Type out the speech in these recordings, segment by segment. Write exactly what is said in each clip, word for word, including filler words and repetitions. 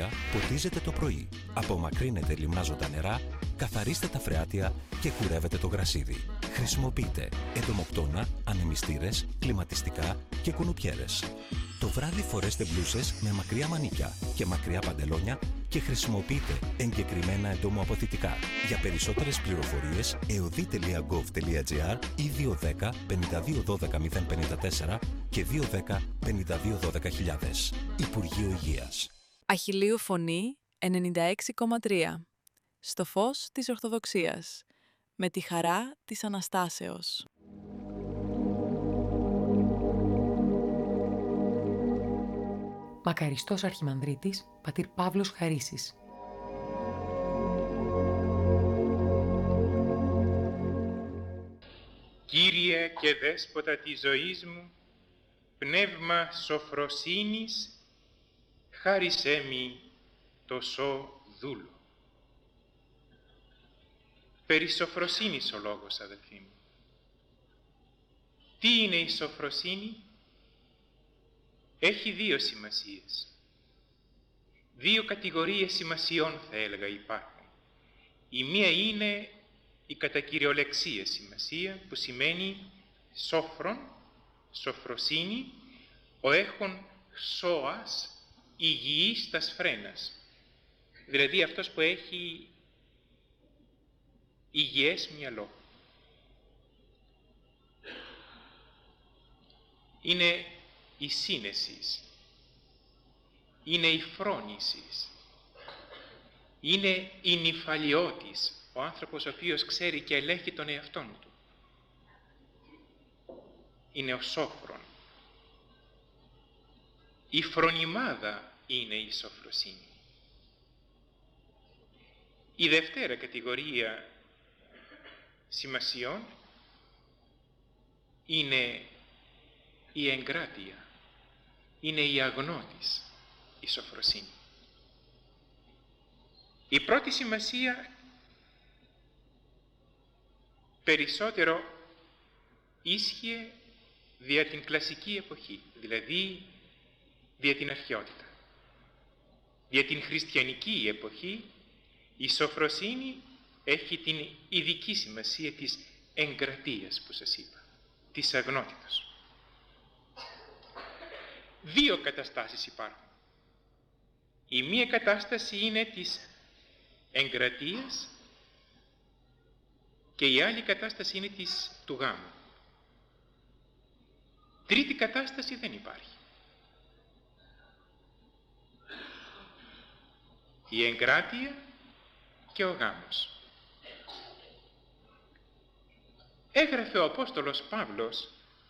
νύχια, ποτίζετε το πρωί. Απομακρύνετε λιμνάζοντα νερά, καθαρίστε τα φρεάτια και κουρεύετε το γρασίδι. Χρησιμοποιείτε εντομοκτώνα, ανεμιστήρες, κλιματιστικά και κουνουπιέρες. Το βράδυ φορέστε μπλούσες με μακριά μανίκια και μακριά παντελόνια και χρησιμοποιείτε εγκεκριμένα εντομοαποθητικά. Για περισσότερες πληροφορίες εωδή τελεία γκοβ τελεία τζι άρ ή δύο ένα μηδέν πέντε δύο ένα δύο μηδέν πέντε τέσσερα και δύο ένα πέντε δύο ένα δύο χιλιάδες. Υπουργείο Υγείας. Αχιλλείου Φωνή ενενήντα έξι κόμμα τρία. Στο φως της Ορθοδοξίας. Με τη χαρά της Αναστάσεως. Μακαριστός Αρχιμανδρίτης, πατήρ Παύλος Χαρίσης. Κύριε και Δέσποτα της ζωής μου, πνεύμα σοφροσύνης, χάρισέ μη το σώ δούλο. Περί σοφροσύνης ο λόγος, αδελφοί μου. Τι είναι η σοφροσύνη? Έχει δύο σημασίες. Δύο κατηγορίες σημασιών θα έλεγα υπάρχουν. Η μία είναι η κατά κυριολεξία σημασία που σημαίνει σόφρον, σοφροσύνη, ο έχων σώας υγιής τας φρένας. Δηλαδή αυτός που έχει υγιές μυαλό. Είναι η σύνεσης, είναι η φρόνησης, είναι η νυφαλιώτης, ο άνθρωπος ο οποίος ξέρει και ελέγχει τον εαυτόν του. Είναι ο σόφρον. Η φρονιμάδα είναι η σοφροσύνη. Η δευτέρα κατηγορία σημασιών είναι η εγκράτεια, είναι η αγνώτης, η σοφροσύνη. Η πρώτη σημασία περισσότερο ίσχυε δια την κλασική εποχή, δηλαδή δια την αρχαιότητα. Δια την χριστιανική εποχή η σοφροσύνη έχει την ειδική σημασία της εγκρατείας που σας είπα, της αγνότητας. Δύο καταστάσεις υπάρχουν. Η μία κατάσταση είναι της εγκρατείας και η άλλη κατάσταση είναι της του γάμου. Τρίτη κατάσταση δεν υπάρχει. Η εγκράτεια και ο γάμος. Έγραφε ο Απόστολος Παύλος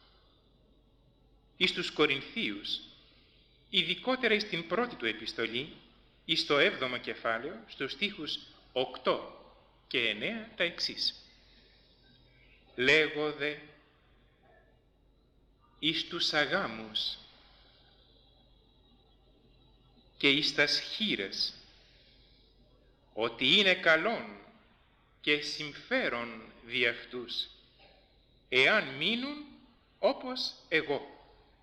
εις τους Κορινθίους, ειδικότερα εις την πρώτη του επιστολή, εις το έβδομο κεφάλαιο, στους στίχους οκτώ και εννέα, τα εξής. Λέγω δε εις τους αγάμους και εις τας χήρες, ότι είναι καλόν και συμφέρον δι' αυτούς, εάν μείνουν όπως εγώ.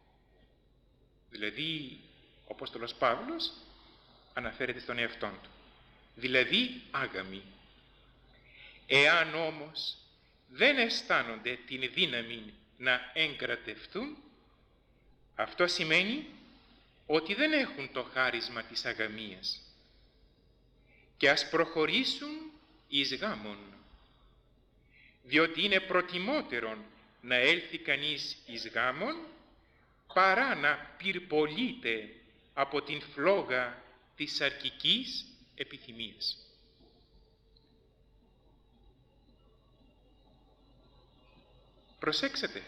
Δηλαδή, ο Απόστολος Παύλος αναφέρεται στον εαυτόν του. Δηλαδή, άγαμοι. Εάν όμως δεν αισθάνονται την δύναμη να εγκρατευτούν, αυτό σημαίνει ότι δεν έχουν το χάρισμα της αγαμίας και ας προχωρήσουν εις γάμον, διότι είναι προτιμότερον να έλθει κανείς εις γάμον παρά να πυρπολείται από την φλόγα της σαρκικής επιθυμίας. Προσέξτε,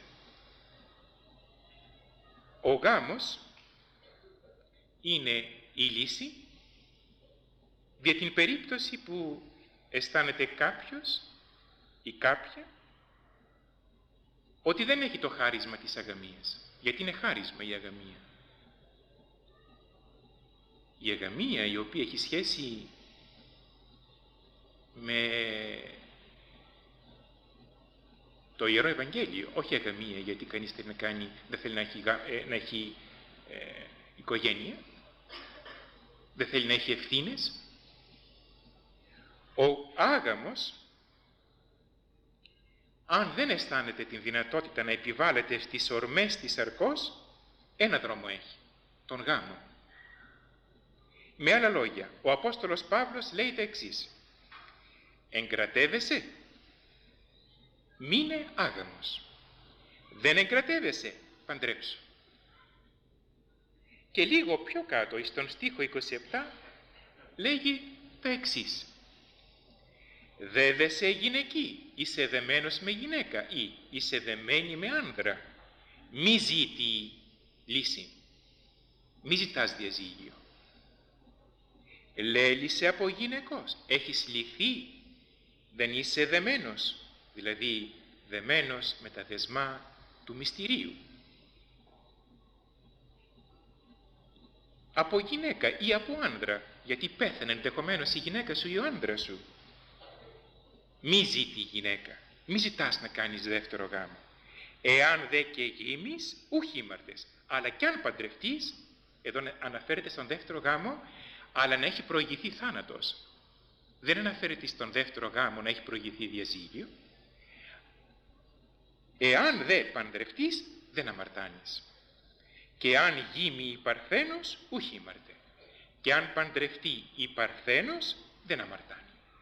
ο γάμος είναι η λύση για την περίπτωση που αισθάνεται κάποιος ή κάποια ότι δεν έχει το χάρισμα της αγαμίας. Γιατί είναι χάρισμα η αγαμία. Η αγαμία η οποία έχει σχέση με το Ιερό Ευαγγέλιο, όχι αγαμία γιατί κανείς θέλει να κάνει, δεν θέλει να έχει, ε, να έχει ε, οικογένεια. δεν θέλει να έχει ευθύνες. Ο άγαμος, αν δεν αισθάνεται την δυνατότητα να επιβάλλεται στις ορμές της σαρκός, ένα δρόμο έχει, τον γάμο. Με άλλα λόγια, ο Απόστολος Παύλος λέει τα εξής: εγκρατεύεσαι, μείνε άγαμος. Δεν εγκρατεύεσαι, παντρέψου. Και λίγο πιο κάτω, στον στίχο είκοσι επτά, λέγει τα εξής: δε δε σε γυναική, είσαι δεμένος με γυναίκα ή είσαι δεμένη με άνδρα. Μη ζήτη λύση, μη ζητάς διαζύγιο. Λέλησε από γυναικός, έχεις λυθεί, δεν είσαι δεμένος, δηλαδή δεμένος με τα δεσμά του μυστηρίου. Από γυναίκα ή από άνδρα, γιατί πέθανε ενδεχομένως η γυναίκα σου ή ο άνδρας σου. Μη ζήτη γυναίκα, μη ζητάς να κάνεις δεύτερο γάμο. Εάν δε και γήμεις, ούχ ήμαρτες. Αλλά κι αν παντρευτείς, εδώ αναφέρεται στον δεύτερο γάμο, αλλά να έχει προηγηθεί θάνατος. Δεν αναφέρεται στον δεύτερο γάμο να έχει προηγηθεί διαζύγιο. Εάν δε παντρευτείς, δεν αμαρτάνεις. Και αν γήμει η παρθένος, ούχ ήμαρτε. Και αν παντρευτεί η παρθένος, δεν αμαρτάνει.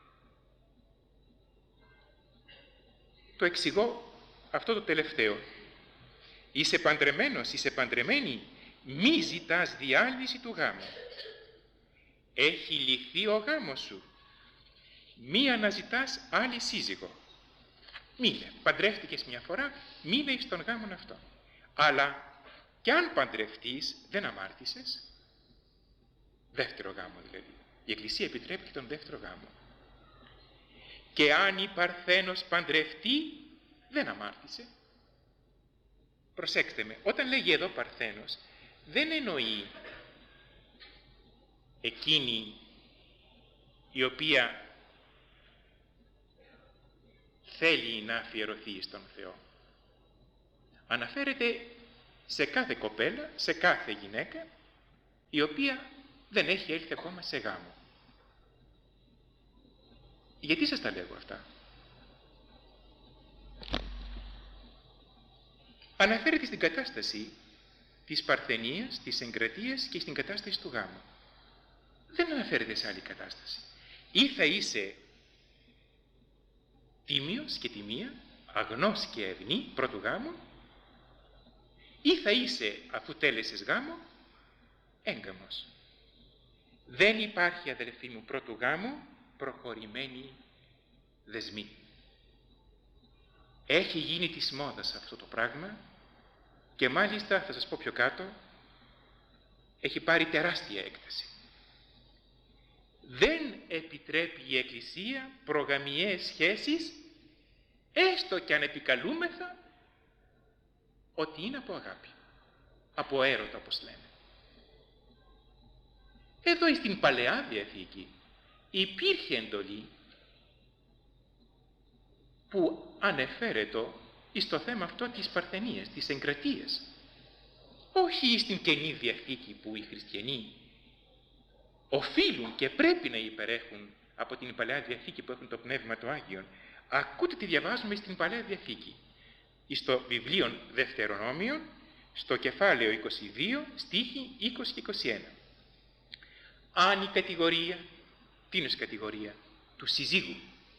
Το εξηγώ αυτό το τελευταίο. Είσαι παντρεμένος, είσαι παντρεμένη, μη ζητάς διάλυση του γάμου. Έχει λυθεί ο γάμος σου. Μη αναζητάς άλλη σύζυγο. Μίλε, παντρεύτηκες μια φορά, μίλε εις τον γάμον αυτό. Αλλά κι αν παντρευτείς, δεν αμάρτησες. Δεύτερο γάμο δηλαδή. Η Εκκλησία επιτρέπει και τον δεύτερο γάμο. Και αν η παρθένος παντρευτεί, δεν αμάρτησε. Προσέξτε με, όταν λέγει εδώ παρθένος, δεν εννοεί εκείνη η οποία θέλει να αφιερωθεί στον Θεό. Αναφέρεται σε κάθε κοπέλα, σε κάθε γυναίκα, η οποία δεν έχει έλθει ακόμα σε γάμο. Γιατί σας τα λέγω αυτά? Αναφέρεται στην κατάσταση της παρθενίας, της εγκρατείας και στην κατάσταση του γάμου. Δεν αναφέρεται σε άλλη κατάσταση. Ή θα είσαι τίμιος και τιμία, αγνός και ευνή πρώτου γάμου, ή θα είσαι, αφού τέλεσες γάμο, έγκαμος. Δεν υπάρχει, αδελφοί μου, πρώτου γάμου προχωρημένη δεσμή. Έχει γίνει της μόδας αυτό το πράγμα και μάλιστα, θα σας πω πιο κάτω, έχει πάρει τεράστια έκταση. Δεν επιτρέπει η Εκκλησία προγαμιαίες σχέσεις, έστω και αν επικαλούμεθα ότι είναι από αγάπη, από έρωτα όπως λένε. Εδώ στην Παλαιά Διαθήκη υπήρχε εντολή που ανεφέρετο εις το θέμα αυτό της παρθενίας, της εγκρατείας. Όχι στην Καινή Διαθήκη που οι χριστιανοί οφείλουν και πρέπει να υπερέχουν από την Παλαιά Διαθήκη που έχουν το Πνεύμα του Άγιον. Ακούτε τι διαβάζουμε στην Παλαιά Διαθήκη. Στο βιβλίο Δευτερονόμιον, στο κεφάλαιο είκοσι δύο, στίχοι είκοσι και είκοσι ένα. Αν η κατηγορία, τι είναι η κατηγορία? Του συζύγου.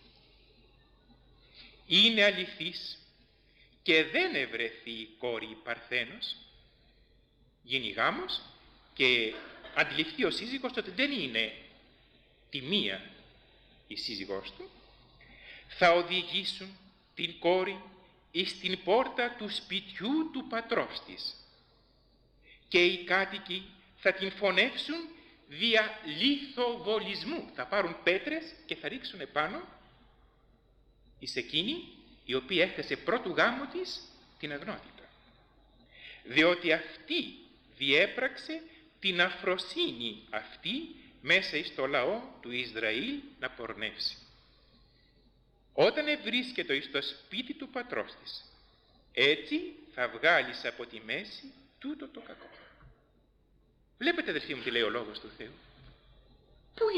Είναι αληθής και δεν ευρεθεί η κόρη παρθένος, γίνει γάμος και αντιληφθεί ο σύζυγος ότι δεν είναι τη μία η σύζυγός του, θα οδηγήσουν την κόρη εις την πόρτα του σπιτιού του πατρός της και οι κάτοικοι θα την φωνεύσουν δια λιθοβολισμού. Θα πάρουν πέτρες και θα ρίξουν επάνω εις εκείνη η οποία έφτασε πρώτου γάμου της την αγνότητα. Διότι αυτή διέπραξε την αφροσύνη αυτή μέσα εις το λαό του Ισραήλ να πορνεύσει. Όταν ευρίσκεται εις το σπίτι του πατρός της, έτσι θα βγάλεις από τη μέση τούτο το κακό. Βλέπετε, αδελφοί μου, τι λέει ο Λόγος του Θεού.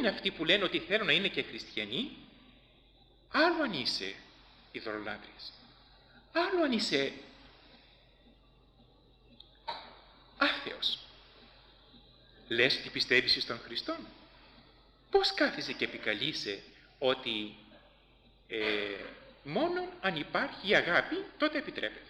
είναι αυτοί που λένε ότι θέλουν να είναι και χριστιανοί, άλλο αν είσαι ειδωλολάτρης, άλλο αν είσαι άθεος. Λες ότι πιστεύεις στον Χριστόν? Πώς κάθεσαι και επικαλείσαι ότι ε, μόνο αν υπάρχει η αγάπη τότε επιτρέπεται?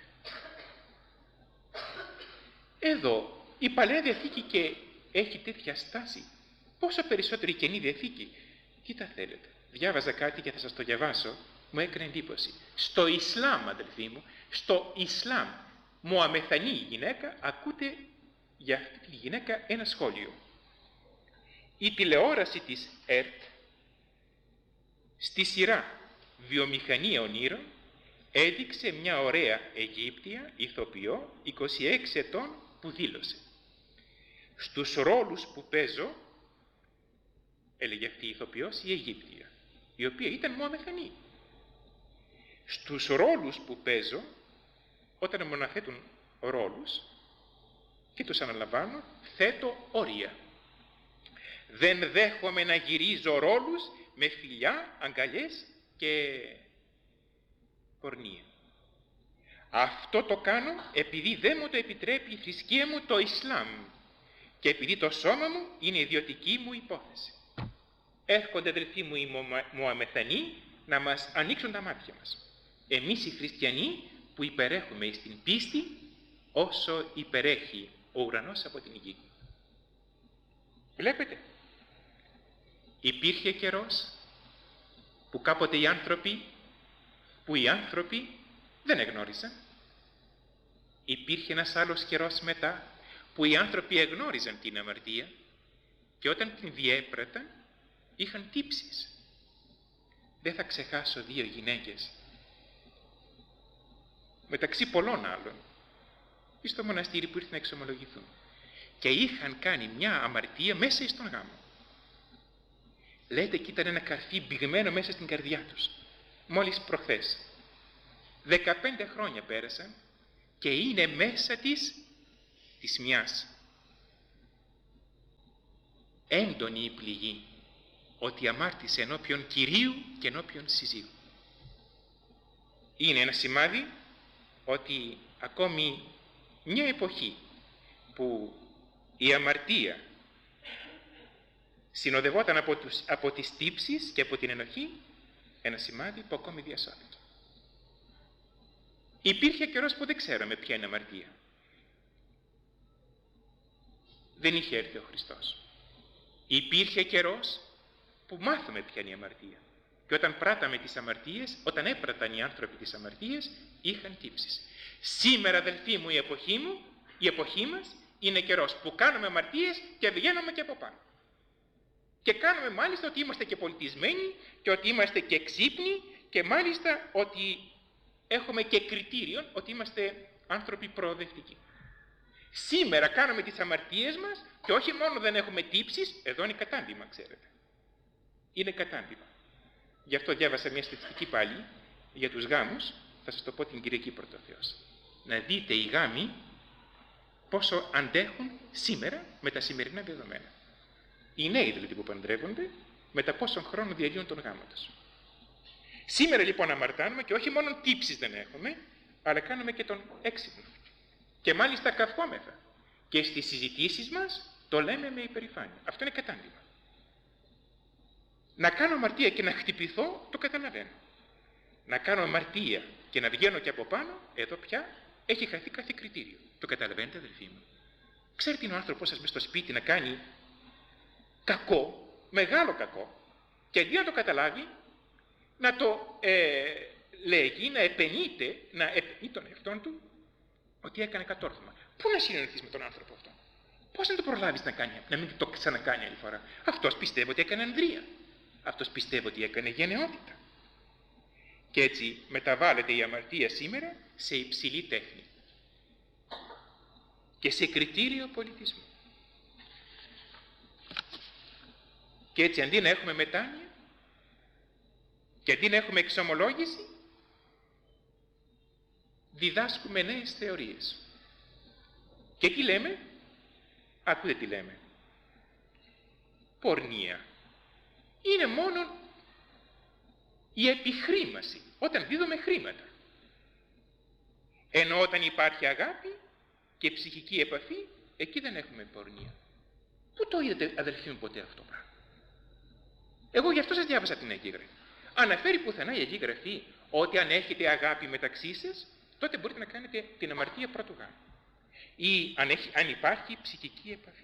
Εδώ η Παλαιά Διαθήκη και έχει τέτοια στάση. Πόσο περισσότερο η Καινή Διαθήκη. Τι τα θέλετε? Διάβαζα κάτι και θα σας το διαβάσω. Μου έκανε εντύπωση. Στο Ισλάμ, αδελφοί μου, στο Ισλάμ, μουαμεθανή γυναίκα, ακούτε για αυτή τη γυναίκα ένα σχόλιο. Η τηλεόραση της ΕΡΤ στη σειρά Βιομηχανία Ονείρων έδειξε μια ωραία Αιγύπτια ηθοποιό είκοσι έξι ετών που δήλωσε: στους ρόλους που παίζω, έλεγε αυτή η ηθοποιός, η Αιγύπτια, η οποία ήταν μουαμεθανή, στους ρόλους που παίζω, όταν μου αναθέτουν ρόλους και τους αναλαμβάνω, θέτω όρια. Δεν δέχομαι να γυρίζω ρόλους με φιλιά, αγκαλιές και πορνεία. Αυτό το κάνω επειδή δεν μου το επιτρέπει η θρησκεία μου, το Ισλάμ, και επειδή το σώμα μου είναι ιδιωτική μου υπόθεση. Έρχονται, αδελφοί μου, οι Μουαμεθανοί να μας ανοίξουν τα μάτια μας. Εμείς οι χριστιανοί που υπερέχουμε στην πίστη όσο υπερέχει ο ουρανός από την γη. Βλέπετε, υπήρχε καιρός που κάποτε οι άνθρωποι, που οι άνθρωποι δεν εγνώριζαν. Υπήρχε ένας άλλος καιρός μετά που οι άνθρωποι εγνώριζαν την αμαρτία και όταν την διέπραταν είχαν τύψεις. Δεν θα ξεχάσω δύο γυναίκες, μεταξύ πολλών άλλων, στο μοναστήρι που ήρθαν να εξομολογηθούν και είχαν κάνει μια αμαρτία μέσα στον γάμο. Λέτε και ήταν ένα καρφί μπηγμένο μέσα στην καρδιά τους. Μόλις προχθές. δεκαπέντε χρόνια πέρασαν και είναι μέσα της της μιας. Έντονη η πληγή ότι αμάρτησε ενώπιον Κυρίου και ενώπιον συζύγου. Είναι ένα σημάδι ότι ακόμη μια εποχή που η αμαρτία συνοδευόταν από, τους, από τις τύψεις και από την ενοχή, ένα σημάδι που ακόμη διασώθηκε. Υπήρχε καιρός που δεν ξέραμε ποια είναι αμαρτία. Δεν είχε έρθει ο Χριστός. Υπήρχε καιρός που μάθαμε ποια είναι η αμαρτία. Και όταν πράταμε τις αμαρτίες, όταν έπραταν οι άνθρωποι τις αμαρτίες, είχαν τύψεις. Σήμερα, αδελφοί μου, η εποχή μου, η εποχή μας, είναι καιρός που κάνουμε αμαρτίες και βγαίνουμε και από πάνω. Και κάνουμε μάλιστα ότι είμαστε και πολιτισμένοι και ότι είμαστε και ξύπνοι και μάλιστα ότι έχουμε και κριτήριο ότι είμαστε άνθρωποι προοδευτικοί. Σήμερα κάνουμε τις αμαρτίες μας και όχι μόνο δεν έχουμε τύψεις, εδώ είναι κατάντημα, ξέρετε. Είναι κατάντημα. Γι' αυτό διάβασα μια στατιστική πάλι για τους γάμους, θα σας το πω την Κυριακή πρώτο Θεός. Να δείτε οι γάμοι πόσο αντέχουν σήμερα με τα σημερινά δεδομένα. Οι νέοι δηλαδή που παντρεύονται, με τα πόσον χρόνο διαλύουν τον γάμο τους. Σήμερα λοιπόν αμαρτάνουμε και όχι μόνο τύψεις δεν έχουμε, αλλά κάνουμε και τον έξυπνο. Και μάλιστα καυχόμεθα. Και στις συζητήσεις μας το λέμε με υπερηφάνεια. Αυτό είναι κατάντημα. Να κάνω αμαρτία και να χτυπηθώ, το καταλαβαίνω. Να κάνω αμαρτία και να βγαίνω και από πάνω, εδώ πια έχει χαθεί κάθε κριτήριο. Το καταλαβαίνετε, αδελφοί μου? Ξέρετε, είναι ο άνθρωπος σας μες στο σπίτι να κάνει κακό, μεγάλο κακό, και αντί να το καταλάβει, να το ε, λέγει, να επενείται, να επενεί τον εαυτόν του ότι έκανε κατόρθωμα. Πού να συνεννοηθείς με τον άνθρωπο αυτό? Πώς να το προλάβεις να κάνει, να μην το ξανακάνει άλλη φορά? Αυτός πιστεύει ότι έκανε ανδρεία. Αυτός πιστεύει ότι έκανε γενναιότητα. Και έτσι μεταβάλλεται η αμαρτία σήμερα σε υψηλή τέχνη και σε κριτήριο πολιτισμού. Και έτσι αντί να έχουμε μετάνοια και αντί να έχουμε εξομολόγηση, διδάσκουμε νέες θεωρίες. Και τι λέμε? Ακούτε τι λέμε. Πορνεία. είναι μόνο η επιχρήμαση, όταν δίδουμε χρήματα. Ενώ όταν υπάρχει αγάπη και ψυχική επαφή, εκεί δεν έχουμε πορνεία. Πού το είδατε, αδελφοί μου, ποτέ αυτό το πράγμα? Εγώ γι' αυτό σας διάβασα την Αγία Γραφή. Αναφέρει πουθενά η Αγία Γραφή ότι αν έχετε αγάπη μεταξύ σας, τότε μπορείτε να κάνετε την αμαρτία πρώτου γάμου. Ή αν, έχει, αν υπάρχει ψυχική επαφή.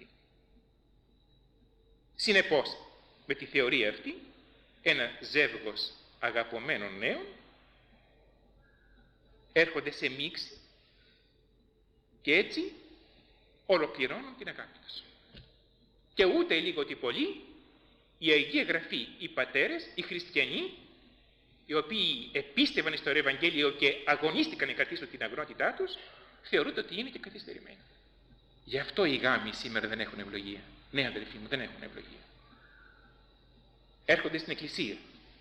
Συνεπώς, με τη θεωρία αυτή, ένα ζεύγος αγαπωμένων νέων έρχονται σε μίξη και έτσι ολοκληρώνουν την αγάπη τους. Και ούτε λίγο ότι πολύ, η Αγία Γραφή, οι πατέρες, οι χριστιανοί, οι οποίοι επίστευαν στο Ευαγγέλιο και αγωνίστηκαν να κρατήσουν την αγνότητά τους, θεωρούνται ότι είναι και καθυστερημένοι. Γι' αυτό οι γάμοι σήμερα δεν έχουν ευλογία. Ναι, αδελφοί μου, δεν έχουν ευλογία. Έρχονται στην εκκλησία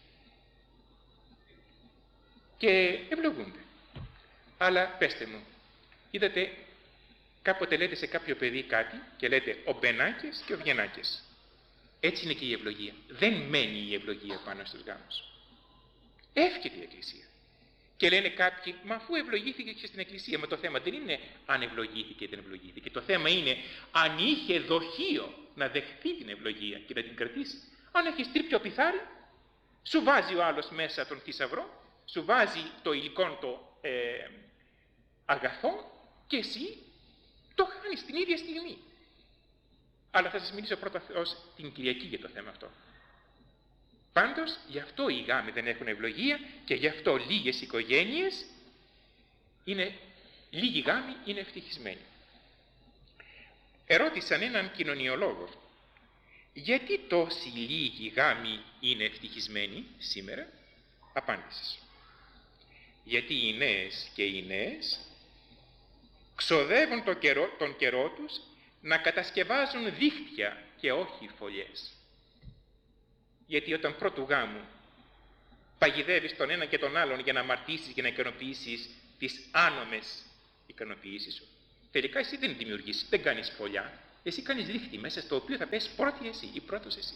και ευλογούνται. Αλλά πέστε μου, είδατε, κάποτε λέτε σε κάποιο παιδί κάτι και λέτε ο Μπενάκες και ο Βιενάκες. Έτσι είναι και η ευλογία. Δεν μένει η ευλογία πάνω στους γάμους. Εύκαιται η εκκλησία. Και λένε κάποιοι, μα αφού ευλογήθηκε και στην εκκλησία, μα το θέμα δεν είναι αν ευλογήθηκε ή δεν ευλογήθηκε. Το θέμα είναι αν είχε δοχείο να δεχθεί την ευλογία και να την κρατήσει. Αν έχει τρίπιο πιθάρι, σου βάζει ο άλλος μέσα τον θησαυρό, σου βάζει το υλικό το ε, αγαθό και εσύ το χάνεις την ίδια στιγμή. Αλλά θα σας μιλήσω πρώτα ως την Κυριακή για το θέμα αυτό. Πάντως, γι' αυτό οι γάμοι δεν έχουν ευλογία και γι' αυτό λίγες οικογένειες, είναι, λίγοι γάμοι είναι ευτυχισμένοι. Ερώτησαν έναν κοινωνιολόγο, γιατί τόσοι λίγοι γάμοι είναι ευτυχισμένοι σήμερα? Απάντησε. Γιατί οι νέες και οι νέες ξοδεύουν τον καιρό, τον καιρό τους να κατασκευάζουν δίχτυα και όχι φωλιές. Γιατί όταν πρώτου γάμου παγιδεύεις τον ένα και τον άλλον για να αμαρτήσεις και να ικανοποιήσεις τις άνομες ικανοποιήσεις σου, τελικά εσύ δεν δημιουργείς, δεν κάνεις φωλιά, εσύ κάνεις δίχτυ μέσα στο οποίο θα πέσεις πρώτη εσύ ή πρώτος εσύ.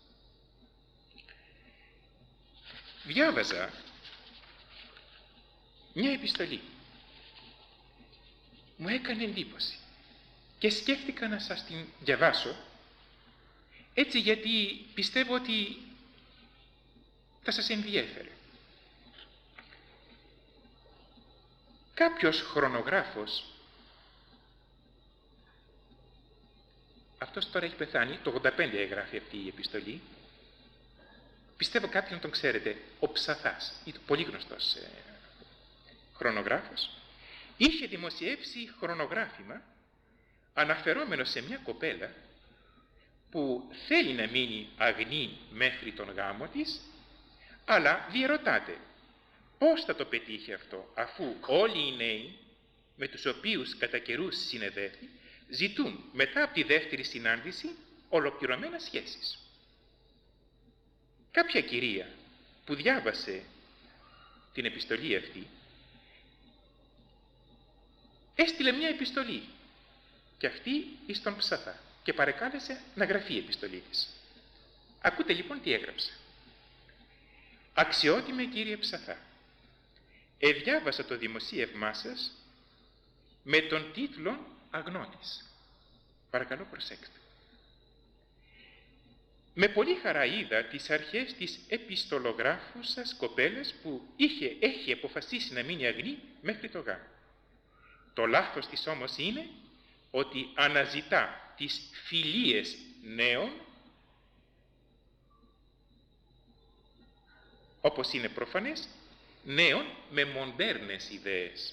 Διάβαζα μια επιστολή. Μου έκανε εντύπωση και σκέφτηκα να σας την διαβάσω, έτσι γιατί πιστεύω ότι θα σας ενδιέφερε. Κάποιος χρονογράφος, αυτός τώρα έχει πεθάνει, το ογδόντα πέντε έγραφε αυτή η επιστολή, πιστεύω κάποιον τον ξέρετε, ο Ψαθάς, πολύ γνωστός ε, χρονογράφος, είχε δημοσιεύσει χρονογράφημα αναφερόμενο σε μια κοπέλα που θέλει να μείνει αγνή μέχρι τον γάμο της, αλλά διερωτάται πώς θα το πετύχει αυτό, αφού όλοι οι νέοι με τους οποίους κατά καιρούς συνεδέφει ζητούν μετά από τη δεύτερη συνάντηση ολοκληρωμένες σχέσεις. Κάποια κυρία που διάβασε την επιστολή αυτή έστειλε μια επιστολή και αυτή εις τον Ψαθά και παρεκάλεσε να γραφεί η επιστολή της. Ακούτε λοιπόν τι έγραψε. Αξιότιμε κύριε Ψαθά, εδιάβασα το δημοσίευμά σας με τον τίτλο Αγνώτης. Παρακαλώ προσέξτε. Με πολύ χαρά είδα τις αρχές της επιστολογράφου σας κοπέλας που είχε, έχει αποφασίσει να μείνει αγνή μέχρι το γάμο. Το λάθος της όμως είναι ότι αναζητά τις φιλίες νέων, όπως είναι προφανές, νέων με μοντέρνες ιδέες.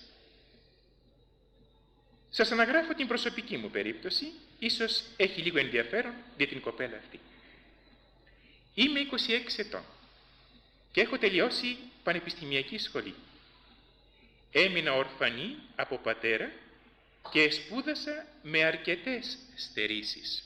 Σας αναγράφω την προσωπική μου περίπτωση, ίσως έχει λίγο ενδιαφέρον για την κοπέλα αυτή. Είμαι είκοσι έξι ετών και έχω τελειώσει πανεπιστημιακή σχολή. Έμεινα ορφανή από πατέρα και σπούδασα με αρκετές στερήσεις.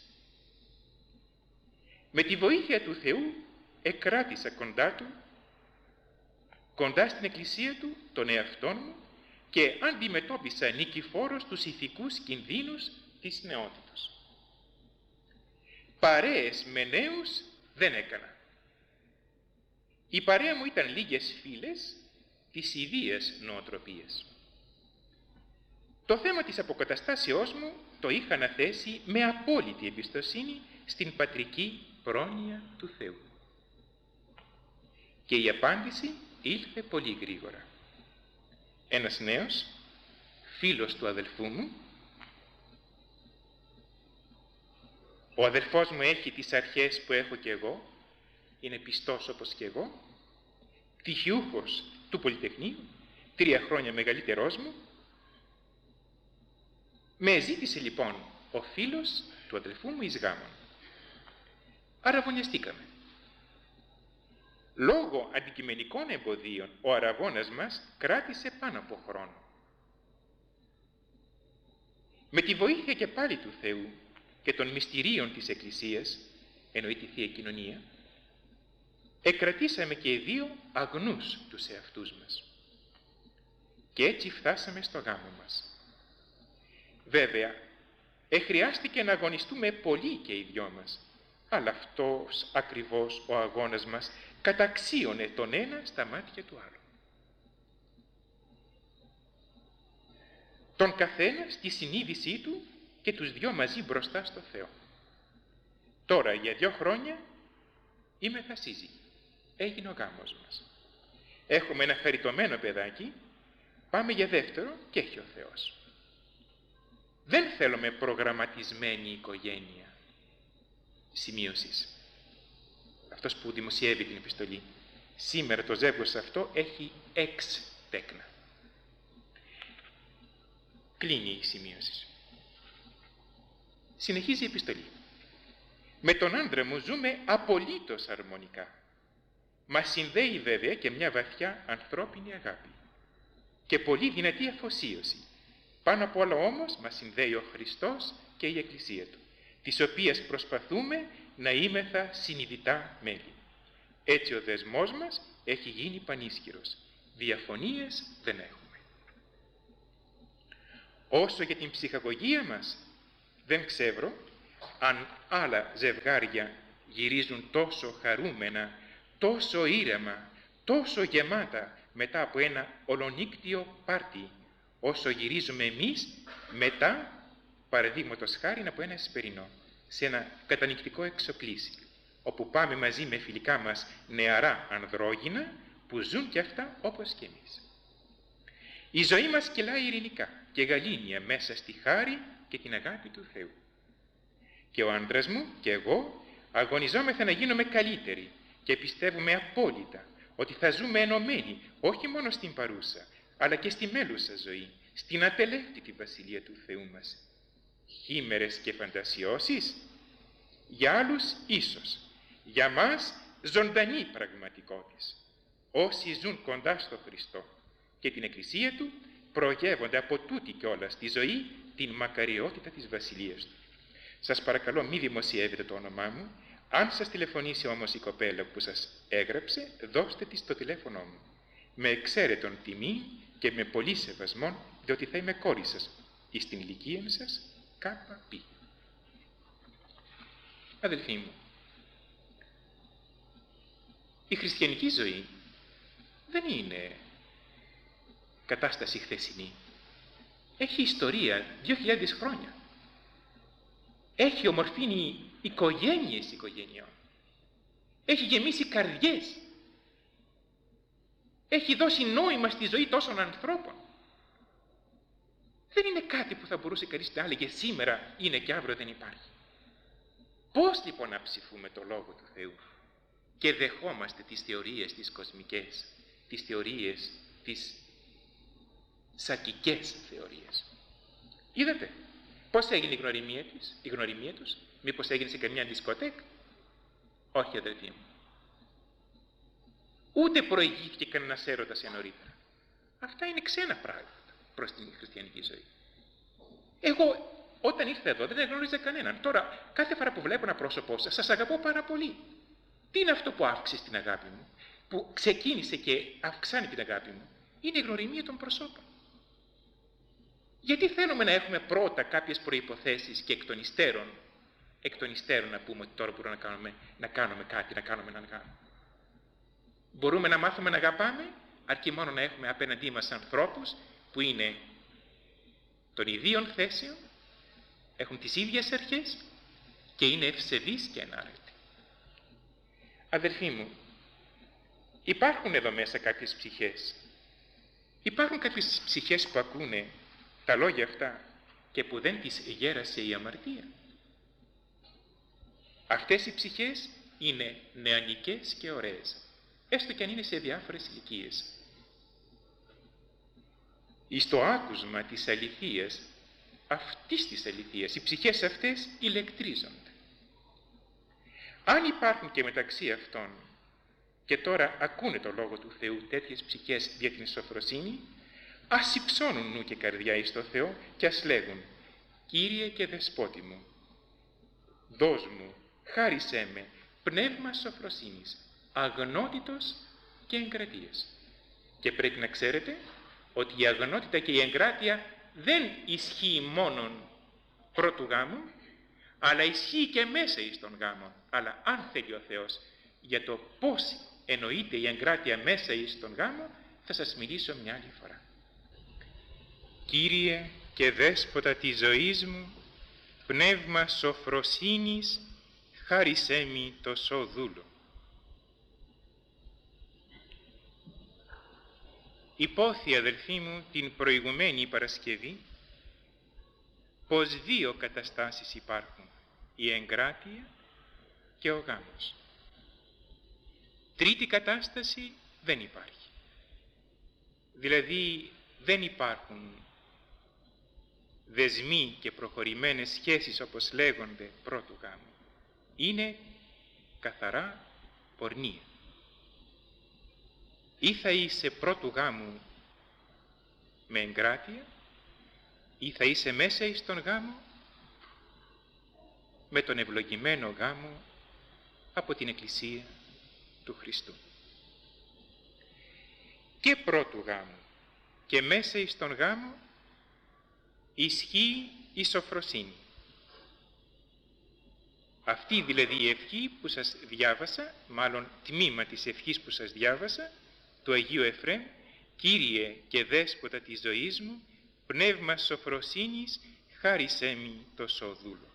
Με τη βοήθεια του Θεού εκράτησα κοντά του, κοντά στην εκκλησία του, τον εαυτόν μου και αντιμετώπισα νικηφόρος τους ηθικούς κινδύνους της νεότητος. Παρέες με νέους δεν έκανα. Η παρέα μου ήταν λίγες φίλες της ιδίας νοοτροπίας. Το θέμα της αποκαταστάσεώς μου το είχα αναθέσει με απόλυτη εμπιστοσύνη στην πατρική πρόνοια του Θεού. Και η απάντηση ήλθε πολύ γρήγορα. Ένας νέος, φίλος του αδελφού μου, ο αδελφός μου έχει τις αρχές που έχω και εγώ, είναι πιστός όπως και εγώ, πτυχιούχος του Πολυτεχνείου, τρία χρόνια μεγαλύτερός μου. Με ζήτησε λοιπόν ο φίλος του αδελφού μου εις γάμον. Αραβωνιαστήκαμε. Λόγω αντικειμενικών εμποδίων ο αραβώνας μας κράτησε πάνω από χρόνο. Με τη βοήθεια και πάλι του Θεού και των μυστηρίων της Εκκλησίας, εννοεί τη Θεία Κοινωνία, εκρατήσαμε και οι δύο αγνούς τους εαυτούς μας. Και έτσι φτάσαμε στο γάμο μας. Βέβαια, εχρειάστηκε να αγωνιστούμε πολύ και οι δυο μας, αλλά αυτός ακριβώς ο αγώνας μας καταξίωνε τον ένα στα μάτια του άλλου. Τον καθένα στη συνείδησή του και τους δυο μαζί μπροστά στο Θεό. Τώρα για δύο χρόνια είμεθα σύζυγοι. Έγινε ο γάμος μας. Έχουμε ένα χαριτωμένο παιδάκι, πάμε για δεύτερο και έχει ο Θεός. Δεν θέλουμε προγραμματισμένη οικογένεια. Σημείωσης. Αυτός που δημοσιεύει την επιστολή. Σήμερα το ζεύγος αυτό έχει έξι τέκνα. Κλείνει η σημείωση. Συνεχίζει η επιστολή. Με τον άντρα μου ζούμε απολύτως αρμονικά. Μας συνδέει βέβαια και μια βαθιά ανθρώπινη αγάπη και πολύ δυνατή αφοσίωση. Πάνω απ' όλα όμως μας συνδέει ο Χριστός και η Εκκλησία Του, της οποίας προσπαθούμε να είμεθα συνειδητά μέλη. Έτσι ο δεσμός μας έχει γίνει πανίσχυρος. Διαφωνίες δεν έχουμε. Όσο για την ψυχαγωγία μας, δεν ξέρω αν άλλα ζευγάρια γυρίζουν τόσο χαρούμενα, τόσο ήρεμα, τόσο γεμάτα μετά από ένα ολονύκτιο πάρτι, όσο γυρίζουμε εμείς μετά, παραδείγματος χάρη, από ένα εσπερινό, σε ένα κατανυκτικό εξοπλίσι, όπου πάμε μαζί με φιλικά μας νεαρά ανδρόγυνα που ζουν κι αυτά όπως κι εμείς. Η ζωή μας κυλάει ειρηνικά και γαλήνια μέσα στη χάρη και την αγάπη του Θεού. Και ο άντρας μου και εγώ αγωνιζόμεθα να γίνουμε καλύτεροι και πιστεύουμε απόλυτα ότι θα ζούμε ενωμένοι όχι μόνο στην παρούσα, αλλά και στη μέλουσα ζωή, στην ατελεύτητη βασιλεία του Θεού μας. Χήμερες και φαντασιώσεις, για άλλους ίσως, για μας ζωντανή πραγματικότης. Όσοι ζουν κοντά στο Χριστό και την Εκκλησία Του, προγεύονται από τούτη κιόλας τη ζωή την μακαριότητα της βασιλείας Του. Σας παρακαλώ μη δημοσιεύετε το όνομά μου. Αν σας τηλεφωνήσει όμως η κοπέλα που σας έγραψε, δώστε της το τηλέφωνο μου. Με εξαίρετον τιμή και με πολύ σεβασμό, διότι θα είμαι κόρη σας εις την ηλικία σας, κάπα πι. Αδελφοί μου, η χριστιανική ζωή δεν είναι κατάσταση χθεσινή. Έχει ιστορία δύο χιλιάδες χρόνια. Έχει ομορφύνει οικογένειες οικογενειών. Έχει γεμίσει καρδιές. Έχει δώσει νόημα στη ζωή τόσων ανθρώπων. Δεν είναι κάτι που θα μπορούσε κανείς να έλεγε σήμερα είναι και αύριο δεν υπάρχει. Πώς λοιπόν να ψηφούμε το Λόγο του Θεού και δεχόμαστε τις θεωρίες τις κοσμικές, τις θεωρίες, τις σακικές θεωρίες. Είδατε πώς έγινε η γνωριμία τους, η γνωριμία τους, μήπως έγινε σε καμιά δισκοτέκ? Όχι αδελφοί μου. Ούτε προηγήθηκε κανένας έρωτας νωρίτερα. Αυτά είναι ξένα πράγματα προς την χριστιανική ζωή. Εγώ όταν ήρθα εδώ δεν γνώριζα κανέναν. Τώρα κάθε φορά που βλέπω ένα πρόσωπό σας, σας αγαπώ πάρα πολύ. Τι είναι αυτό που αύξησε την αγάπη μου, που ξεκίνησε και αυξάνει την αγάπη μου? Είναι η γνωριμία των προσώπων. Γιατί θέλουμε να έχουμε πρώτα κάποιες προϋποθέσεις και εκ των υστέρων, εκ των υστέρων να πούμε ότι τώρα μπορούμε να κάνουμε, να κάνουμε κάτι, να κάνουμε έναν γάμο? Μπορούμε να μάθουμε να αγαπάμε, αρκεί μόνο να έχουμε απέναντί μας ανθρώπους που είναι των ιδίων θέσεων, έχουν τις ίδιες αρχές και είναι ευσεβείς και ενάρετοι. Αδελφοί μου, υπάρχουν εδώ μέσα κάποιες ψυχές. Υπάρχουν κάποιες ψυχές που ακούνε τα λόγια αυτά και που δεν τις γέρασε η αμαρτία. Αυτές οι ψυχές είναι νεανικές και ωραίες, έστω και αν είναι σε διάφορες ηλικίες. Εις το άκουσμα της αληθείας, αυτής της αληθείας, οι ψυχές αυτές ηλεκτρίζονται. Αν υπάρχουν και μεταξύ αυτών και τώρα ακούνε το Λόγο του Θεού τέτοιες ψυχές δια την σοφροσύνη, ας υψώνουν νου και καρδιά εις το Θεό και ας λέγουν: Κύριε και Δεσπότη μου, δώσ' μου, χάρισέ με πνεύμα σοφροσύνης, αγνότητος και εγκρατείας. Και πρέπει να ξέρετε ότι η αγνότητα και η εγκράτεια δεν ισχύει μόνον πρώτου γάμου, αλλά ισχύει και μέσα εις τον γάμο. Αλλά αν θέλει ο Θεός, για το πώς εννοείται η εγκράτεια μέσα εις τον γάμο, θα σας μιλήσω μια άλλη φορά. Κύριε και Δέσποτα της ζωής μου, πνεύμα σοφροσύνης, χάρισέ μη το σοδούλο. Υπόθη, αδελφοί μου, την προηγουμένη Παρασκευή πως δύο καταστάσεις υπάρχουν, η εγκράτεια και ο γάμος. Τρίτη κατάσταση δεν υπάρχει. Δηλαδή δεν υπάρχουν δεσμοί και προχωρημένες σχέσεις όπως λέγονται πρώτου γάμου. Είναι καθαρά πορνεία. Ή θα είσαι πρώτου γάμου με εγκράτεια, ή θα είσαι μέσα εις τον γάμο με τον ευλογημένο γάμο από την Εκκλησία του Χριστού. Και πρώτου γάμου και μέσα εις τον γάμο ισχύει η σοφροσύνη. Αυτή δηλαδή η ευχή που σας διάβασα, μάλλον τμήμα της ευχής που σας διάβασα, του Αγίου Εφραίμ, Κύριε και Δέσποτα της ζωής μου, πνεύμα σοφροσύνης, χάρισέ μη το σοδούλο.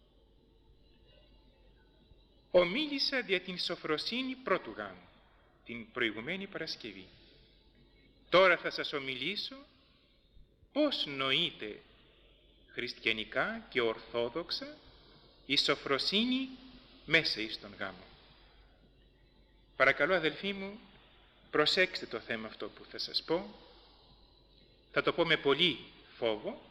Ομίλησα δια την σοφροσύνη πρώτου γάμου, την προηγουμένη Παρασκευή. Τώρα θα σας ομιλήσω πώς νοείται χριστιανικά και ορθόδοξα η σοφροσύνη μέσα εις τον γάμο. Παρακαλώ, αδελφοί μου, προσέξτε το θέμα αυτό που θα σας πω. Θα το πω με πολύ φόβο,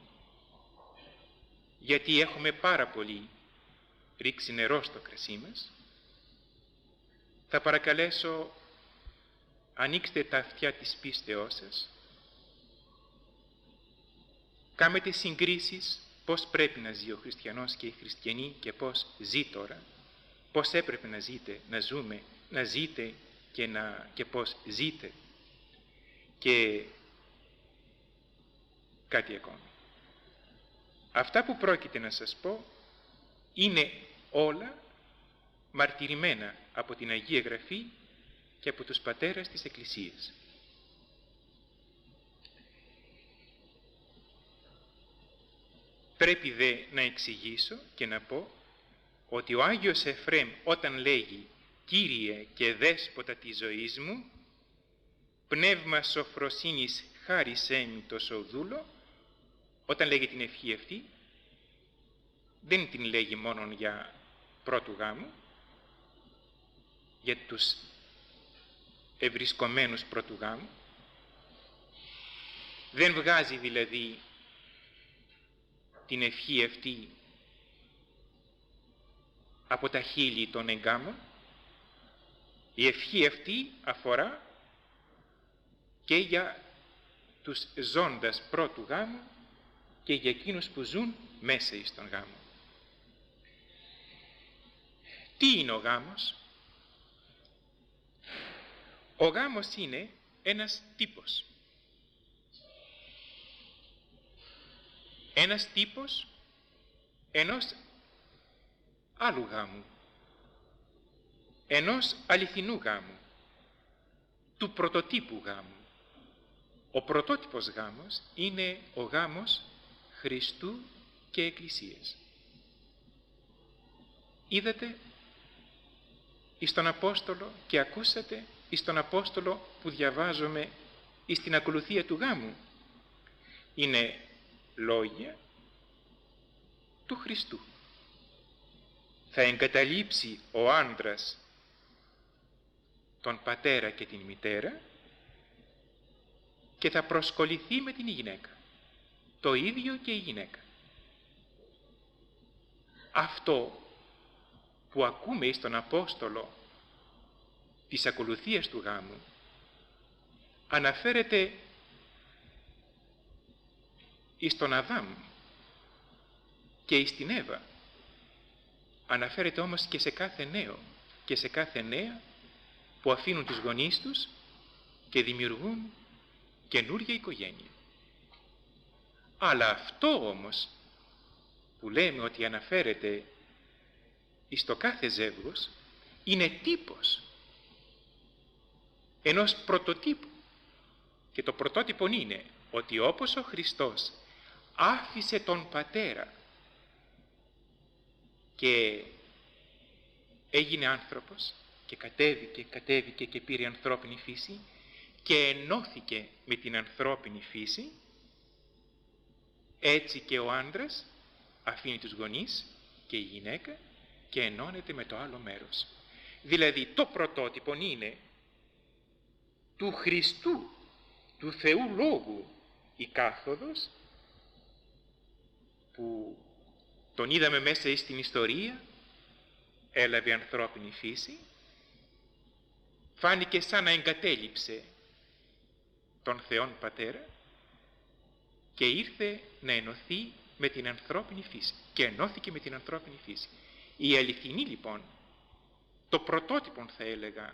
γιατί έχουμε πάρα πολύ ρίξει νερό στο κρασί μας. Θα παρακαλέσω, ανοίξτε τα αυτιά της πίστεώς σας, κάμετε συγκρίσεις πώς πρέπει να ζει ο χριστιανός και η χριστιανή και πώς ζει τώρα, πώς έπρεπε να ζείτε, να ζούμε, να ζείτε και, να, και πώς ζείτε. Και κάτι ακόμη. Αυτά που πρόκειται να σας πω είναι όλα μαρτυρημένα από την Αγία Γραφή και από τους πατέρες της Εκκλησίας. Πρέπει δε να εξηγήσω και να πω ότι ο Άγιος Εφραίμ όταν λέγει «Κύριε και Δέσποτα της ζωής μου, πνεύμα σοφροσύνης χάρισέ μη το σοδούλο», όταν λέγει την ευχή αυτή, δεν την λέγει μόνο για πρώτου γάμου, για τους ευρισκομένους πρώτου γάμου. Δεν βγάζει δηλαδή την ευχή αυτή από τα χείλη των εγκάμων. Η ευχή αυτή αφορά και για τους ζώντας πρώτου γάμου και για εκείνους που ζουν μέσα εις τον γάμο. Τι είναι ο γάμος? Ο γάμος είναι ένας τύπος. Ένας τύπος ενός άλλου γάμου, ενός αληθινού γάμου, του πρωτοτύπου γάμου. Ο πρωτότυπος γάμος είναι ο γάμος Χριστού και Εκκλησίας. Είδατε εις τον Απόστολο και ακούσατε εις τον Απόστολο που διαβάζουμε εις την ακολουθία του γάμου. Είναι λόγια του Χριστού. Θα εγκαταλείψει ο άντρας τον πατέρα και την μητέρα και θα προσκολληθεί με την γυναίκα. Το ίδιο και η γυναίκα. Αυτό που ακούμε εις τον Απόστολο της ακολουθίας του γάμου αναφέρεται εις τον Αδάμ και εις την Εύα. Αναφέρεται όμως και σε κάθε νέο και σε κάθε νέα που αφήνουν τους γονείς τους και δημιουργούν καινούργια οικογένεια. Αλλά αυτό όμως που λέμε ότι αναφέρεται εις το κάθε ζεύγος είναι τύπος ενός πρωτοτύπου. Και το πρωτότυπο είναι ότι όπως ο Χριστός άφησε τον πατέρα και έγινε άνθρωπος και κατέβηκε, κατέβηκε και πήρε ανθρώπινη φύση και ενώθηκε με την ανθρώπινη φύση, έτσι και ο άντρας αφήνει τους γονείς και η γυναίκα και ενώνεται με το άλλο μέρος. Δηλαδή το πρωτότυπο είναι του Χριστού, του Θεού Λόγου, η κάθοδος που τον είδαμε μέσα στην ιστορία, έλαβε ανθρώπινη φύση, φάνηκε σαν να εγκατέλειψε τον Θεόν Πατέρα και ήρθε να ενωθεί με την ανθρώπινη φύση και ενώθηκε με την ανθρώπινη φύση. Η αληθινή λοιπόν, το πρωτότυπο θα έλεγα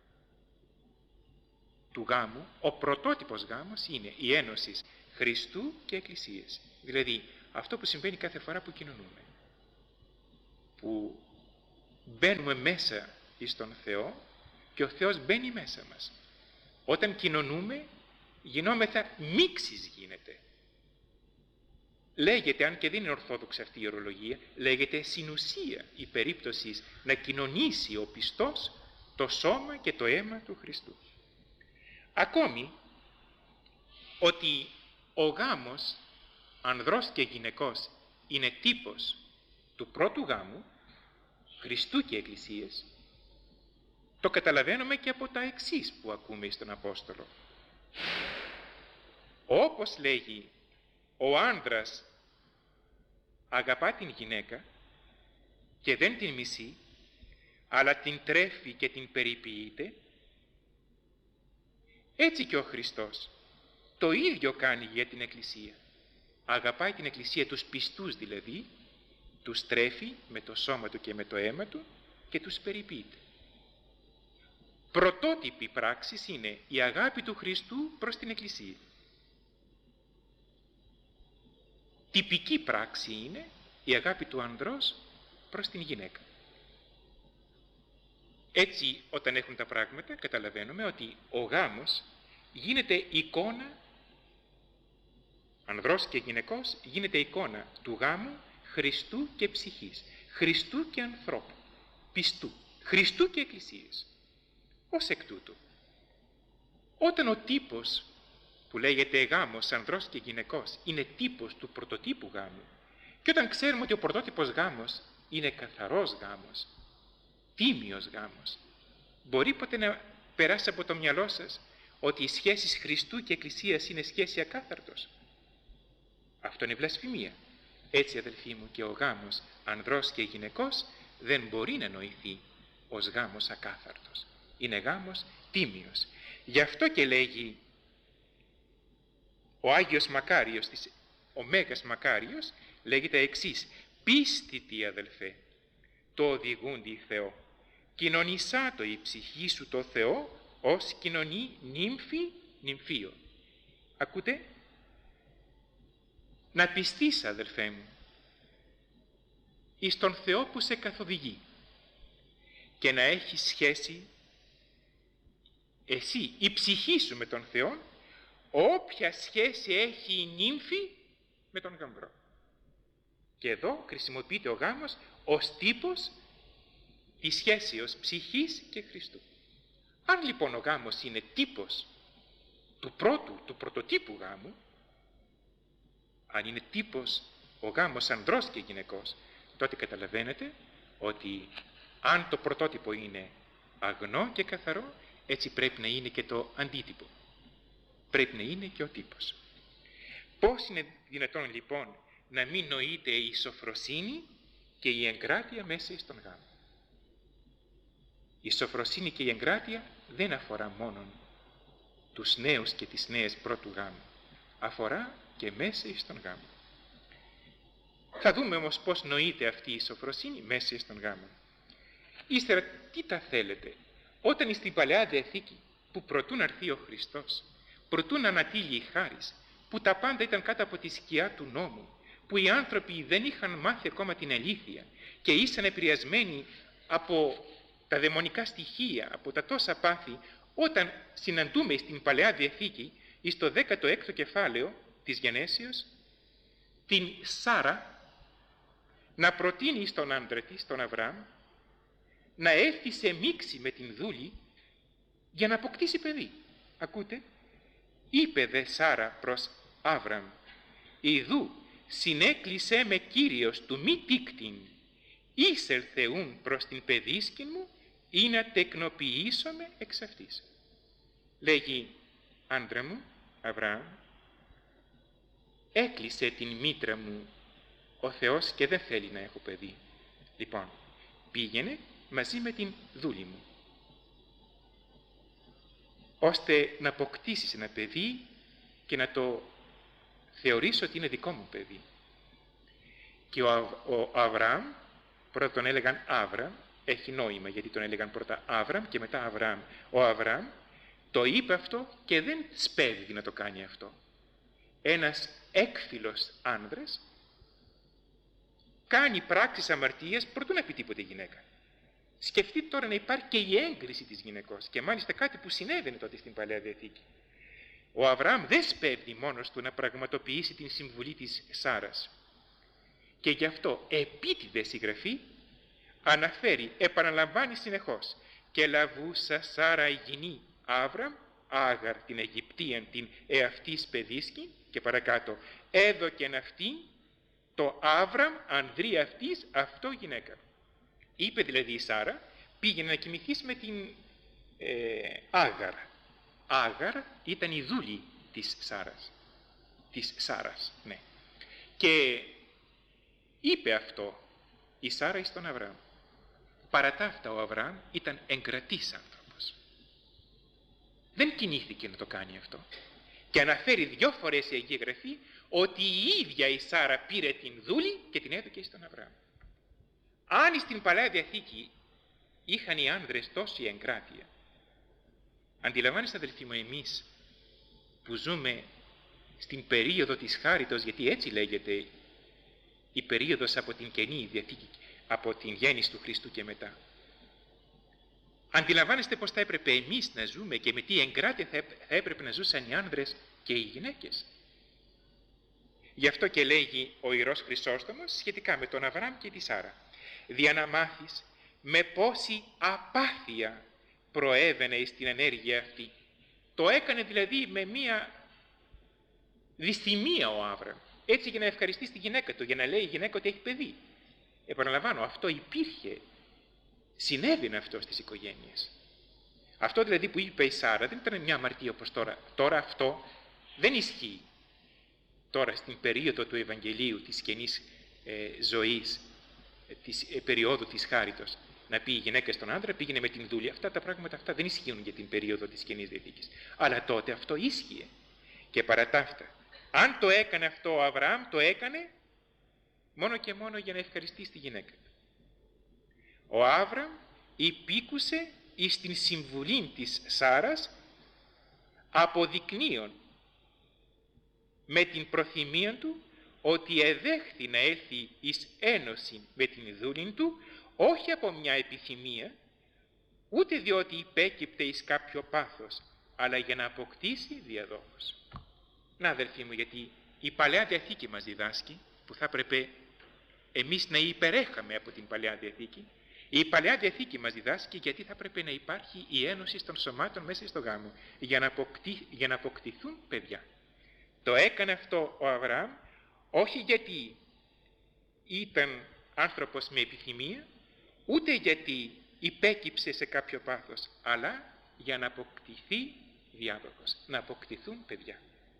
του γάμου, ο πρωτότυπος γάμος είναι η ένωση Χριστού και Εκκλησίας. Δηλαδή αυτό που συμβαίνει κάθε φορά που κοινωνούμε, που μπαίνουμε μέσα εις τον Θεό και ο Θεός μπαίνει μέσα μας. Όταν κοινωνούμε γινόμεθα μίξης γίνεται. Λέγεται, αν και δεν είναι ορθόδοξη αυτή η ορολογία, λέγεται συνουσία η περίπτωση να κοινωνήσει ο πιστός το σώμα και το αίμα του Χριστού. Ακόμη ότι ο γάμος ανδρός και γυναικός είναι τύπος του πρώτου γάμου Χριστού και Εκκλησίας, το καταλαβαίνουμε και από τα εξής που ακούμε στον Απόστολο. Όπως λέγει ο άνδρας αγαπά την γυναίκα και δεν την μισεί, αλλά την τρέφει και την περιποιείται, έτσι και ο Χριστός το ίδιο κάνει για την Εκκλησία. Αγαπάει την Εκκλησία, τους πιστούς δηλαδή, τους τρέφει με το σώμα του και με το αίμα του και τους περιποιείται. Πρωτότυπη πράξης είναι η αγάπη του Χριστού προς την Εκκλησία. Τυπική πράξη είναι η αγάπη του ανδρός προς την γυναίκα. Έτσι όταν έχουν τα πράγματα καταλαβαίνουμε ότι ο γάμος γίνεται εικόνα, ανδρός και γυναικός, γίνεται εικόνα του γάμου Χριστού και ψυχής, Χριστού και ανθρώπου, πιστού, Χριστού και Εκκλησίας. Ως εκ τούτου, όταν ο τύπος που λέγεται γάμος ανδρός και γυναικός είναι τύπος του πρωτοτύπου γάμου και όταν ξέρουμε ότι ο πρωτότυπος γάμος είναι καθαρός γάμος, τίμιος γάμος, μπορεί ποτέ να περάσει από το μυαλό σας ότι οι σχέσεις Χριστού και Εκκλησίας είναι σχέση ακάθαρτος? Αυτό είναι βλασφημία. Έτσι αδελφοί μου και ο γάμος ανδρός και γυναικός δεν μπορεί να νοηθεί ως γάμος ακάθαρτος. Είναι γάμος τίμιος. Γι' αυτό και λέγει ο Άγιος Μακάριος, ο Μέγας Μακάριος, λέγει τα εξής: πίστητη αδελφέ, το οδηγούντι Θεό, κοινωνισάτο η ψυχή σου το Θεό, ως κοινωνεί νύμφη νυμφίο. Ακούτε? Να πιστείς αδελφέ μου εις τον Θεό που σε καθοδηγεί και να έχεις σχέση εσύ η ψυχή σου με τον Θεό, όποια σχέση έχει η νύμφη με τον γαμβρό. Και εδώ χρησιμοποιείται ο γάμος ως τύπος της σχέσεως ψυχής και Χριστού. Αν λοιπόν ο γάμος είναι τύπος του πρώτου, του πρωτοτύπου γάμου, αν είναι τύπος ο γάμος ανδρός και γυναικός, τότε καταλαβαίνετε ότι αν το πρωτότυπο είναι αγνό και καθαρό, έτσι πρέπει να είναι και το αντίτυπο. Πρέπει να είναι και ο τύπος. Πώς είναι δυνατόν λοιπόν να μην νοείται η σοφροσύνη και η εγκράτεια μέσα στον γάμο? Η σοφροσύνη και η εγκράτεια δεν αφορά μόνο τους νέους και τις νέες πρώτου γάμου. Αφορά και μέσα στον γάμο. Θα δούμε όμως πώς νοείται αυτή η σοφροσύνη μέσα στον γάμο. Ύστερα τι τα θέλετε? Όταν στην Παλαιά Διαθήκη, που προτού να έρθει ο Χριστός, προτού να ανατείλει η χάρις, που τα πάντα ήταν κάτω από τη σκιά του νόμου, που οι άνθρωποι δεν είχαν μάθει ακόμα την αλήθεια και ήσαν επηρεασμένοι από τα δαιμονικά στοιχεία, από τα τόσα πάθη, όταν συναντούμε στην Παλαιά Διαθήκη, στο δέκατο έκτο κεφάλαιο της Γενέσεως, την Σάρα να προτείνει στον άντρα της, τον Αβραάμ, να έρθει σε μίξη με την δούλη για να αποκτήσει παιδί. Ακούτε? Είπε δε Σάρα προς Άβραμ, «Ιδού συνέκλεισε με Κύριος του μη τίκτην, εισελθεούν προς την παιδίσκην μου ή να τεκνοποιήσομαι εξ αυτής». Λέγει, άντρα μου, Αβραάμ, έκλεισε την μήτρα μου ο Θεός και δεν θέλει να έχω παιδί. Λοιπόν, πήγαινε μαζί με την δούλη μου, ώστε να αποκτήσεις ένα παιδί και να το θεωρήσω ότι είναι δικό μου παιδί. Και ο, ο Αβραάμ, πρώτα τον έλεγαν Άβραμ, έχει νόημα γιατί τον έλεγαν πρώτα Άβραμ και μετά Αβραάμ. Ο Αβραάμ το είπε αυτό και δεν σπέβδει να το κάνει αυτό. Ένας έκφυλος άνδρας κάνει πράξεις αμαρτίας προτού να πει τίποτε γυναίκα. Σκεφτείτε τώρα να υπάρχει και η έγκριση της γυναικός, και μάλιστα κάτι που συνέβαινε τότε στην Παλαιά Διαθήκη. Ο Αβραάμ δεν σπέβδει μόνος του να πραγματοποιήσει την συμβουλή της Σάρας. Και γι' αυτό επίτηδες η Γραφή αναφέρει, επαναλαμβάνει συνεχώς, «Και λαβούσα Σάρα η γυνή Άβραμ, Άγαρ την Αιγυπτίαν την εαυτής παιδίσκη», και παρακάτω, «έδωκεν αυτή το Άβραμ ανδρή αυτής αυτό γυναίκα». Είπε δηλαδή η Σάρα, πήγαινε να κοιμηθείς με την ε, Άγαρ. Άγαρ ήταν η δούλη της Σάρας. Της Σάρας, ναι. Και είπε αυτό η Σάρα εις τον Αβραάμ. Παρά τα αυτά ο Αβραάμ ήταν εγκρατής άνθρωπος. Δεν κινήθηκε να το κάνει αυτό. Και αναφέρει δυο φορές η Αγία Γραφή ότι η ίδια η Σάρα πήρε την δούλη και την έδωκε στον Αβραάμ. Αν στην Παλαιά Διαθήκη είχαν οι άνδρες τόση εγκράτεια, αντιλαμβάνεστε αδελφοί μου, εμείς που ζούμε στην περίοδο της χάριτος, γιατί έτσι λέγεται η περίοδος από την Καινή Διαθήκη, από την γέννηση του Χριστού και μετά, αντιλαμβάνεστε πως θα έπρεπε εμείς να ζούμε και με τι εγκράτεια θα έπρεπε να ζούσαν οι άνδρες και οι γυναίκες. Γι' αυτό και λέγει ο Ιερός Χρυσόστομος σχετικά με τον Αβραάμ και τη Σάρα, «Δια να μάθεις με πόση απάθεια προέβαινε στην ενέργεια αυτή». Το έκανε δηλαδή με μία δυσθυμία ο Άβραμ, έτσι για να ευχαριστήσει τη γυναίκα του, για να λέει η γυναίκα ότι έχει παιδί. Επαναλαμβάνω, αυτό υπήρχε, συνέβαινε αυτό στις οικογένειες. Αυτό δηλαδή που είπε η Σάρα δεν ήταν μια αμαρτία όπως τώρα. Τώρα αυτό δεν ισχύει. Τώρα στην περίοδο του Ευαγγελίου της καινής ε, ζωής, ε, της ε, περίοδου της χάριτος, να πει η γυναίκα στον άντρα πήγαινε με την δούλη. Αυτά τα πράγματα αυτά δεν ισχύουν για την περίοδο της Καινής Διαθήκης. Αλλά τότε αυτό ίσχυε. Και παρά τα αυτά, αν το έκανε αυτό ο Αβραάμ, το έκανε μόνο και μόνο για να ευχαριστήσει τη γυναίκα του. Ο Άβραμ υπήκουσε εις την συμβουλή της Σάρας, αποδεικνύον με την προθυμία του ότι εδέχθη να έλθει εις ένωση με την δούλην του, όχι από μια επιθυμία, ούτε διότι υπέκυπτε εις κάποιο πάθος, αλλά για να αποκτήσει διαδόχος. Να, αδελφοί μου, γιατί η Παλαιά Διαθήκη μας διδάσκει, που θα έπρεπε εμείς να υπερέχαμε από την Παλαιά Διαθήκη, η Παλαιά Διαθήκη μας διδάσκει γιατί θα έπρεπε να υπάρχει η ένωση των σωμάτων μέσα στο γάμο, για να, αποκτή, για να αποκτηθούν παιδιά. Το έκανε αυτό ο Αβραάμ, όχι γιατί ήταν άνθρωπος με επιθυμία, ούτε γιατί υπέκυψε σε κάποιο πάθος, αλλά για να αποκτηθεί διάδοχος, να αποκτηθούν παιδιά.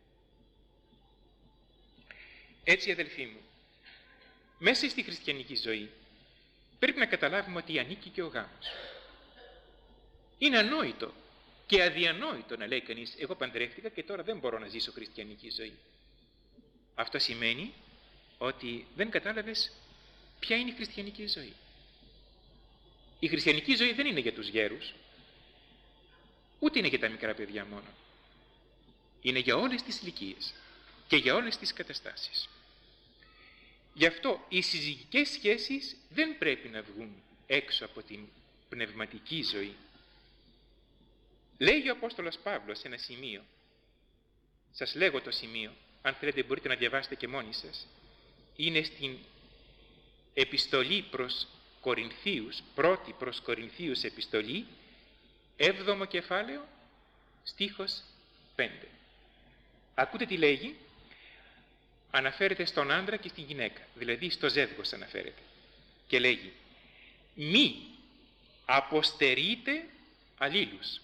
Έτσι, αδελφοί μου, μέσα στη χριστιανική ζωή πρέπει να καταλάβουμε ότι ανήκει και ο γάμος. Είναι ανόητο και αδιανόητο να λέει κανείς εγώ παντρεύτηκα και τώρα δεν μπορώ να ζήσω χριστιανική ζωή. Αυτό σημαίνει ότι δεν κατάλαβες ποια είναι η χριστιανική ζωή. Η χριστιανική ζωή δεν είναι για τους γέρους, ούτε είναι για τα μικρά παιδιά μόνο. Είναι για όλες τις ηλικίες και για όλες τις καταστάσεις. Γι' αυτό οι συζυγικές σχέσεις δεν πρέπει να βγουν έξω από την πνευματική ζωή. Λέγει ο Απόστολος Παύλος σε ένα σημείο, σας λέγω το σημείο, αν θέλετε μπορείτε να διαβάσετε και μόνοι σας, είναι στην επιστολή προς Κορινθίους, πρώτη προς Κορινθίους επιστολή, έβδομο κεφάλαιο, στίχος πέντε. Ακούτε τι λέγει, αναφέρεται στον άντρα και στην γυναίκα, δηλαδή στο ζεύγος αναφέρεται. Και λέγει, μη αποστερείτε αλλήλους.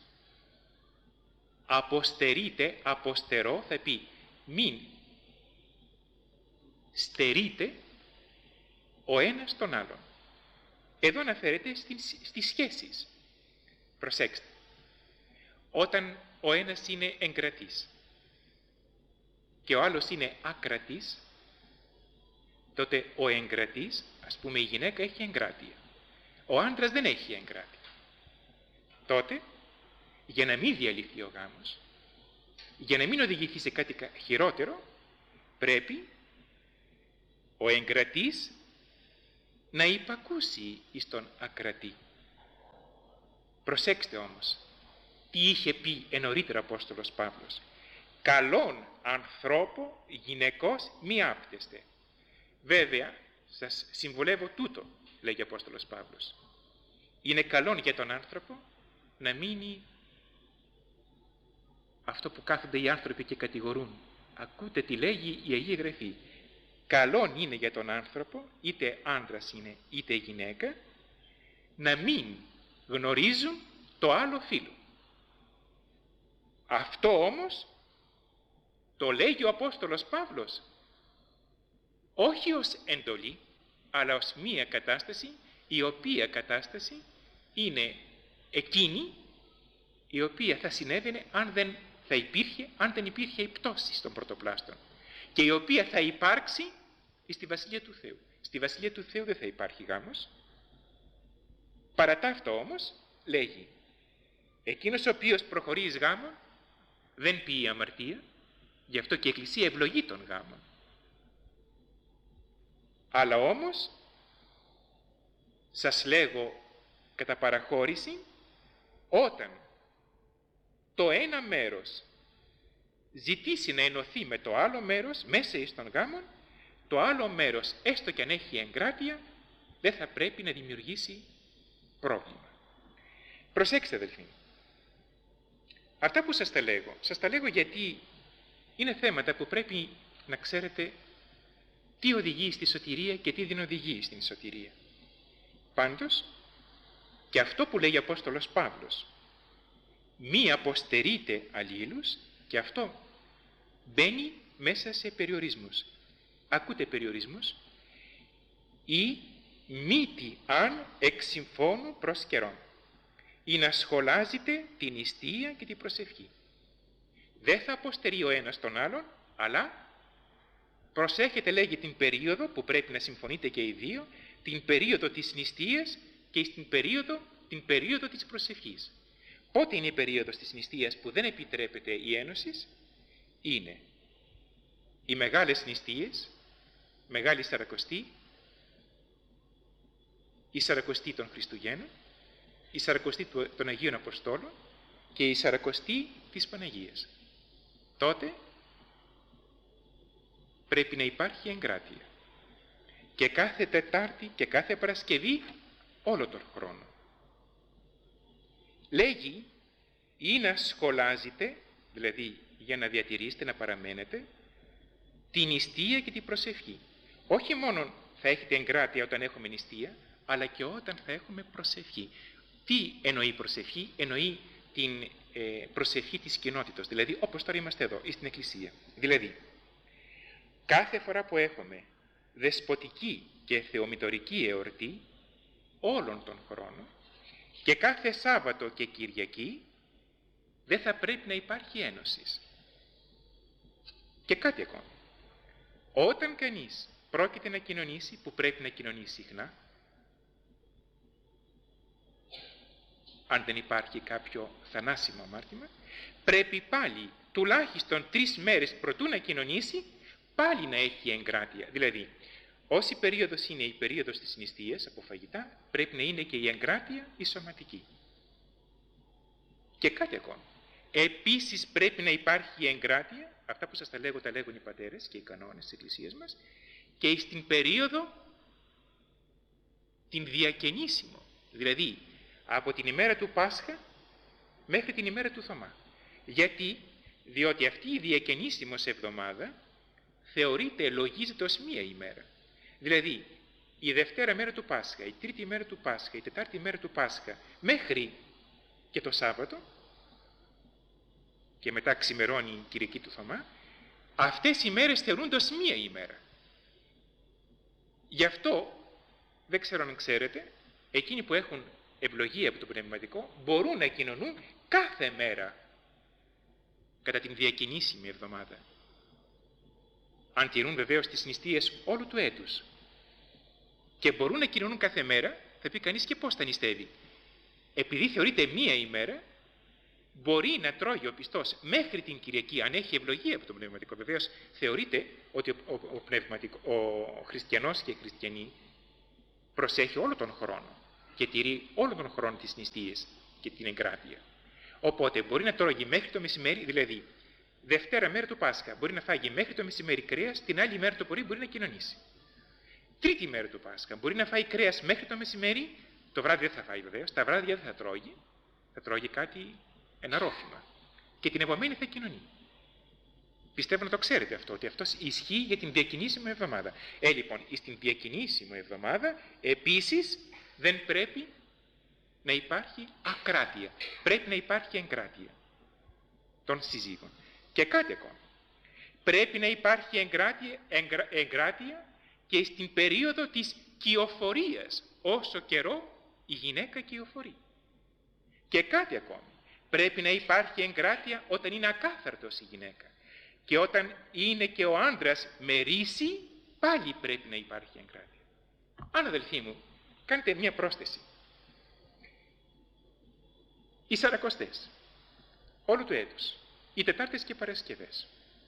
Αποστερείτε, αποστερώ θα πει μην στερείτε ο ένας τον άλλον. Εδώ αναφέρεται στις, στις σχέσεις. Προσέξτε. Όταν ο ένας είναι εγκρατής και ο άλλος είναι ακρατής, τότε ο εγκρατής, ας πούμε η γυναίκα έχει εγκράτεια. Ο άντρας δεν έχει εγκράτεια. Τότε, για να μην διαλυθεί ο γάμος, για να μην οδηγηθεί σε κάτι χειρότερο, πρέπει ο εγκρατής να υπακούσει εις τον ακρατή. Προσέξτε όμως, τι είχε πει ενωρίτερα ο Απόστολος Παύλος. Καλόν ανθρώπο γυναικός μη άπτεστε. Βέβαια, σας συμβουλεύω τούτο, λέγει ο Απόστολος Παύλος. Είναι καλόν για τον άνθρωπο να μείνει αυτό που κάθονται οι άνθρωποι και κατηγορούν. Ακούτε τι λέγει η Αγία Γραφή. Καλόν είναι για τον άνθρωπο, είτε άντρας είναι είτε γυναίκα, να μην γνωρίζουν το άλλο φύλο. Αυτό όμως το λέγει ο Απόστολος Παύλος όχι ως εντολή, αλλά ως μία κατάσταση, η οποία κατάσταση είναι εκείνη η οποία θα συνέβαινε αν δεν θα υπήρχε, αν δεν υπήρχε η πτώση των πρωτοπλάστων και η οποία θα υπάρξει στη Βασιλεία του Θεού. Στη Βασιλεία του Θεού δεν θα υπάρχει γάμος. Παρά τα αυτό όμως λέγει, εκείνος ο οποίος προχωρεί εις γάμο δεν ποιεί αμαρτία, γι' αυτό και η Εκκλησία ευλογεί τον γάμο. Αλλά όμως σας λέγω κατά παραχώρηση, όταν το ένα μέρος ζητήσει να ενωθεί με το άλλο μέρος μέσα εις τον γάμο, το άλλο μέρος, έστω και αν έχει εγκράτεια, δεν θα πρέπει να δημιουργήσει πρόβλημα. Προσέξτε αδελφοί, αυτά που σας τα λέγω, σας τα λέγω γιατί είναι θέματα που πρέπει να ξέρετε τι οδηγεί στη σωτηρία και τι δεν οδηγεί στην σωτηρία. Πάντως, και αυτό που λέει ο Απόστολος Παύλος, μη αποστερείτε αλλήλους, και αυτό μπαίνει μέσα σε περιορισμούς. Ακούτε περιορισμούς, ή μήτι αν εξ συμφώνου προς καιρόν, ή να σχολάζετε την νηστεία και την προσευχή. Δεν θα αποστερεί ο ένας τον άλλον, αλλά προσέχετε, λέγει, την περίοδο που πρέπει να συμφωνείτε και οι δύο, την περίοδο της νηστείας και την περίοδο, την περίοδο της προσευχής. Πότε είναι η περίοδος της νηστείας που δεν επιτρέπεται η ένωση? Είναι οι μεγάλες νηστείες, Μεγάλη Σαρακοστή, η Σαρακοστή των Χριστουγέννων η σαρακοστή των Αγίων Αποστόλων και η σαρακοστή της Παναγίας. Τότε πρέπει να υπάρχει εγκράτεια. Και κάθε Τετάρτη και κάθε Παρασκευή όλο τον χρόνο. Λέγει ή να σχολάζετε, δηλαδή για να διατηρήσετε, να παραμένετε, την νηστεία και την προσευχή. Όχι μόνο θα έχετε εγκράτεια όταν έχουμε νηστεία, αλλά και όταν θα έχουμε προσευχή. Τι εννοεί προσευχή? Εννοεί την ε, προσευχή της κοινότητας, δηλαδή όπως τώρα είμαστε εδώ, στην Εκκλησία. Δηλαδή, κάθε φορά που έχουμε δεσποτική και θεομητορική εορτή, όλον τον χρόνο, και κάθε Σάββατο και Κυριακή, δεν θα πρέπει να υπάρχει ένωση. Και κάτι ακόμα. Όταν κανείς πρόκειται να κοινωνήσει, που πρέπει να κοινωνήσει συχνά, αν δεν υπάρχει κάποιο θανάσιμο αμάρτημα, πρέπει πάλι τουλάχιστον τρεις μέρες προτού να κοινωνήσει, πάλι να έχει εγκράτεια. Δηλαδή, όση περίοδος είναι η περίοδος της νηστείας από φαγητά, πρέπει να είναι και η εγκράτεια η σωματική. Και κάτι ακόμα. Επίσης πρέπει να υπάρχει η εγκράτεια, αυτά που σας τα λέγω, τα λέγουν οι πατέρες και οι κανόνες της Εκκλησίας μας, και στην περίοδο την διακαινήσιμο, δηλαδή από την ημέρα του Πάσχα μέχρι την ημέρα του Θωμά. Γιατί? Διότι αυτή η διακαινήσιμος εβδομάδα θεωρείται, λογίζεται ως μία ημέρα. Δηλαδή, η Δευτέρα μέρα του Πάσχα, η Τρίτη μέρα του Πάσχα, η Τετάρτη μέρα του Πάσχα, μέχρι και το Σάββατο, και μετά ξημερώνει η Κυριακή του Θωμά, αυτές οι μέρες θεωρούνται ως μία ημέρα. Γι' αυτό, δεν ξέρω αν ξέρετε, εκείνοι που έχουν ευλογία από το πνευματικό μπορούν να κοινωνούν κάθε μέρα κατά την διακινήσιμη εβδομάδα. Αν τηρούν βεβαίως τις νηστείες όλου του έτους. Και μπορούν να κοινωνούν κάθε μέρα, θα πει κανείς και πώς θα νηστεύει. Επειδή θεωρείται μία ημέρα, μπορεί να τρώγει ο πιστός μέχρι την Κυριακή, αν έχει ευλογία από το πνευματικό. Βεβαίως θεωρείται ότι ο, ο, ο, πνευματικό, ο χριστιανός και η χριστιανή προσέχει όλο τον χρόνο και τηρεί όλο τον χρόνο τις νηστείες και την εγκράτεια. Οπότε μπορεί να τρώγει μέχρι το μεσημέρι, δηλαδή Δευτέρα μέρα του Πάσχα μπορεί να φάγει μέχρι το μεσημέρι κρέας, την άλλη μέρα το πρωί μπορεί να κοινωνήσει. Τρίτη μέρα του Πάσχα μπορεί να φάει κρέας μέχρι το μεσημέρι, το βράδυ δεν θα φάει βεβαίως, τα βράδια δεν θα τρώγει, θα τρώγει κάτι, ένα ρόφημα. Και την επομένη θα κοινωνεί. Πιστεύω να το ξέρετε αυτό, ότι αυτό ισχύει για την διακινήσιμη εβδομάδα. Ε, λοιπόν, στην διακινήσιμη εβδομάδα επίσης δεν πρέπει να υπάρχει ακράτεια. Πρέπει να υπάρχει εγκράτεια των συζύγων. Και κάτι ακόμα. Πρέπει να υπάρχει εγκράτεια, εγκρα, εγκράτεια και στην περίοδο της κυοφορίας, όσο καιρό η γυναίκα κυοφορεί. Και κάτι ακόμα. Πρέπει να υπάρχει εγκράτεια όταν είναι ακάθαρτος η γυναίκα. Και όταν είναι και ο άντρας με ρίση, πάλι πρέπει να υπάρχει εγκράτεια. Αν, αδελφοί μου, κάντε μια πρόσθεση. Οι Σαρακοστές, όλου του έτους, οι Τετάρτες και Παρασκευές,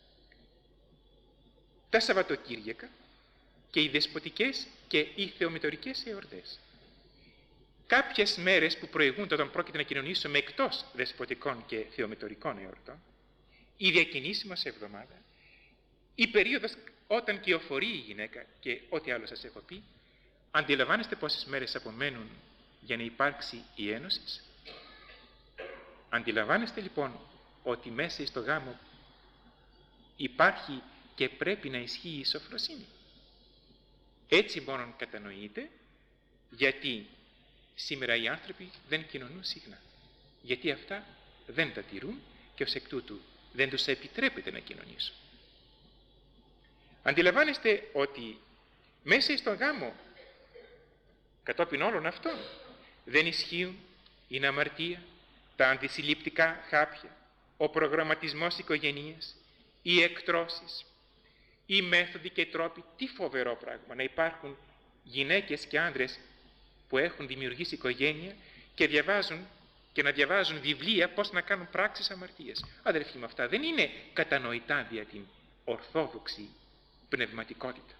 τα Σαββατοκύριακα και οι δεσποτικές και οι θεομητορικές εορτές. Κάποιες μέρες που προηγούνται όταν πρόκειται να κοινωνήσουμε εκτός δεσποτικών και θεομητορικών εορτών, η διακινήσιμος εβδομάδα, η περίοδος όταν κυοφορεί η γυναίκα και ό,τι άλλο σας έχω πει, αντιλαμβάνεστε πόσες μέρες απομένουν για να υπάρξει η ένωση. Αντιλαμβάνεστε λοιπόν ότι μέσα στο γάμο υπάρχει και πρέπει να ισχύει η σοφροσύνη. Έτσι μόνον κατανοείται γιατί σήμερα οι άνθρωποι δεν κοινωνούν συχνά. Γιατί αυτά δεν τα τηρούν και ως εκ τούτου δεν τους επιτρέπεται να κοινωνήσουν. Αντιλαμβάνεστε ότι μέσα στον γάμο, κατόπιν όλων αυτών, δεν ισχύουν η αμαρτία, τα αντισυλληπτικά χάπια, ο προγραμματισμός οικογενείας, οι εκτρώσεις, οι μέθοδοι και οι τρόποι. Τι φοβερό πράγμα να υπάρχουν γυναίκες και άντρες που έχουν δημιουργήσει οικογένεια και διαβάζουν και να διαβάζουν βιβλία πώς να κάνουν πράξεις αμαρτίας. Αδελφοί μου, αυτά δεν είναι κατανοητά δια την ορθόδοξη πνευματικότητα.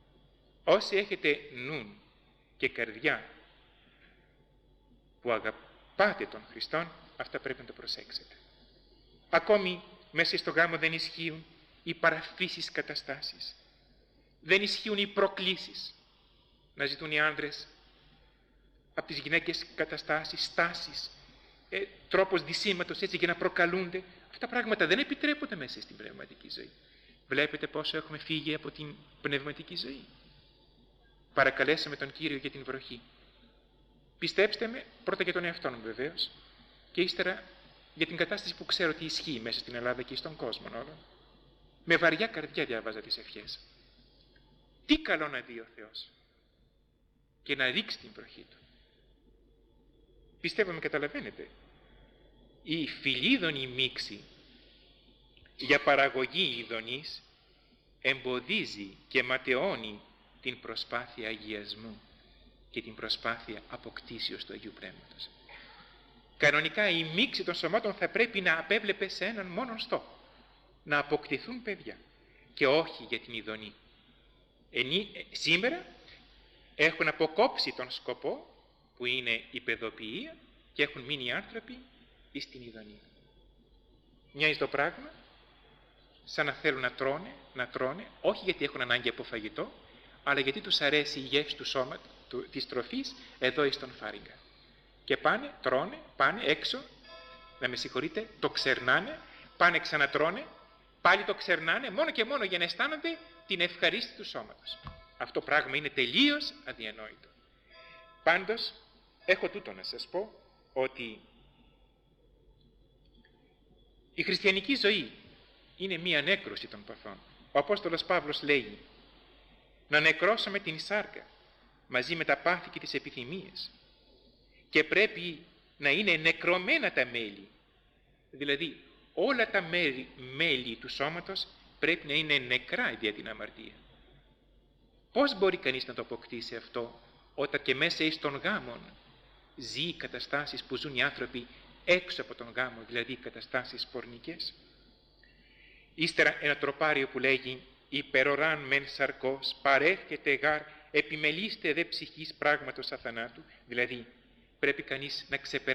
Όσοι έχετε νουν και καρδιά που, αγα... πάτε των Χριστών, αυτά πρέπει να το προσέξετε. Ακόμη μέσα στο γάμο δεν ισχύουν οι παραφύσεις καταστάσεις. Δεν ισχύουν οι προκλήσεις. Να ζητούν οι άνδρες από τις γυναίκες καταστάσεις, στάσεις, ε, τρόπος δυσήματος έτσι για να προκαλούνται. Αυτά τα πράγματα δεν επιτρέπονται μέσα στην πνευματική ζωή. Βλέπετε πόσο έχουμε φύγει από την πνευματική ζωή. Παρακαλέσαμε τον Κύριο για την βροχή. Πιστέψτε με, πρώτα για τον εαυτό μου βεβαίως, και ύστερα για την κατάσταση που ξέρω ότι ισχύει μέσα στην Ελλάδα και στον κόσμο όλων. Με βαριά καρδιά διάβαζα τις ευχές. Τι καλό να δει ο Θεός και να ρίξει την βροχή Του. Πιστεύω με καταλαβαίνετε. Η φιλίδωνη μίξη για παραγωγή ειδονής εμποδίζει και ματαιώνει την προσπάθεια αγιασμού και την προσπάθεια αποκτήσεως του Αγίου Πνεύματος. Κανονικά η μίξη των σωμάτων θα πρέπει να απέβλεπε σε έναν μόνον στόχο. Να αποκτηθούν παιδιά και όχι για την ειδονή. Ενή, σήμερα έχουν αποκόψει τον σκοπό που είναι η παιδοποιία και έχουν μείνει οι άνθρωποι στην ειδονή. Μοιάζει το πράγμα σαν να θέλουν να τρώνε, να τρώνε, όχι γιατί έχουν ανάγκη από φαγητό, αλλά γιατί τους αρέσει η γεύση του σώματος, του, της τροφής, εδώ εις τον φάριγγα. Και πάνε, τρώνε, πάνε έξω, να με συγχωρείτε, το ξερνάνε, πάνε ξανατρώνε, πάλι το ξερνάνε, μόνο και μόνο για να αισθάνονται την ευχαρίστηση του σώματος. Αυτό πράγμα είναι τελείως αδιανόητο. Πάντως, έχω τούτο να σας πω, ότι η χριστιανική ζωή είναι μία νέκρωση των παθών. Ο Απόστολος Παύλος λέει να νεκρώσουμε την σάρκα μαζί με τα πάθη και τις επιθυμίες και πρέπει να είναι νεκρωμένα τα μέλη. Δηλαδή όλα τα μέλη, μέλη του σώματος πρέπει να είναι νεκρά δια την αμαρτία. Πώς μπορεί κανείς να το αποκτήσει αυτό όταν και μέσα εις των γάμων ζει καταστάσεις που ζουν οι άνθρωποι έξω από τον γάμο, δηλαδή καταστάσεις πορνικές. Ύστερα ένα τροπάριο που λέγει «Υπεροράν μεν σαρκός, παρέχεται γάρ, επιμελήστε δε ψυχής πράγματος αθανάτου», δηλαδή πρέπει κανείς να ξεπεράσει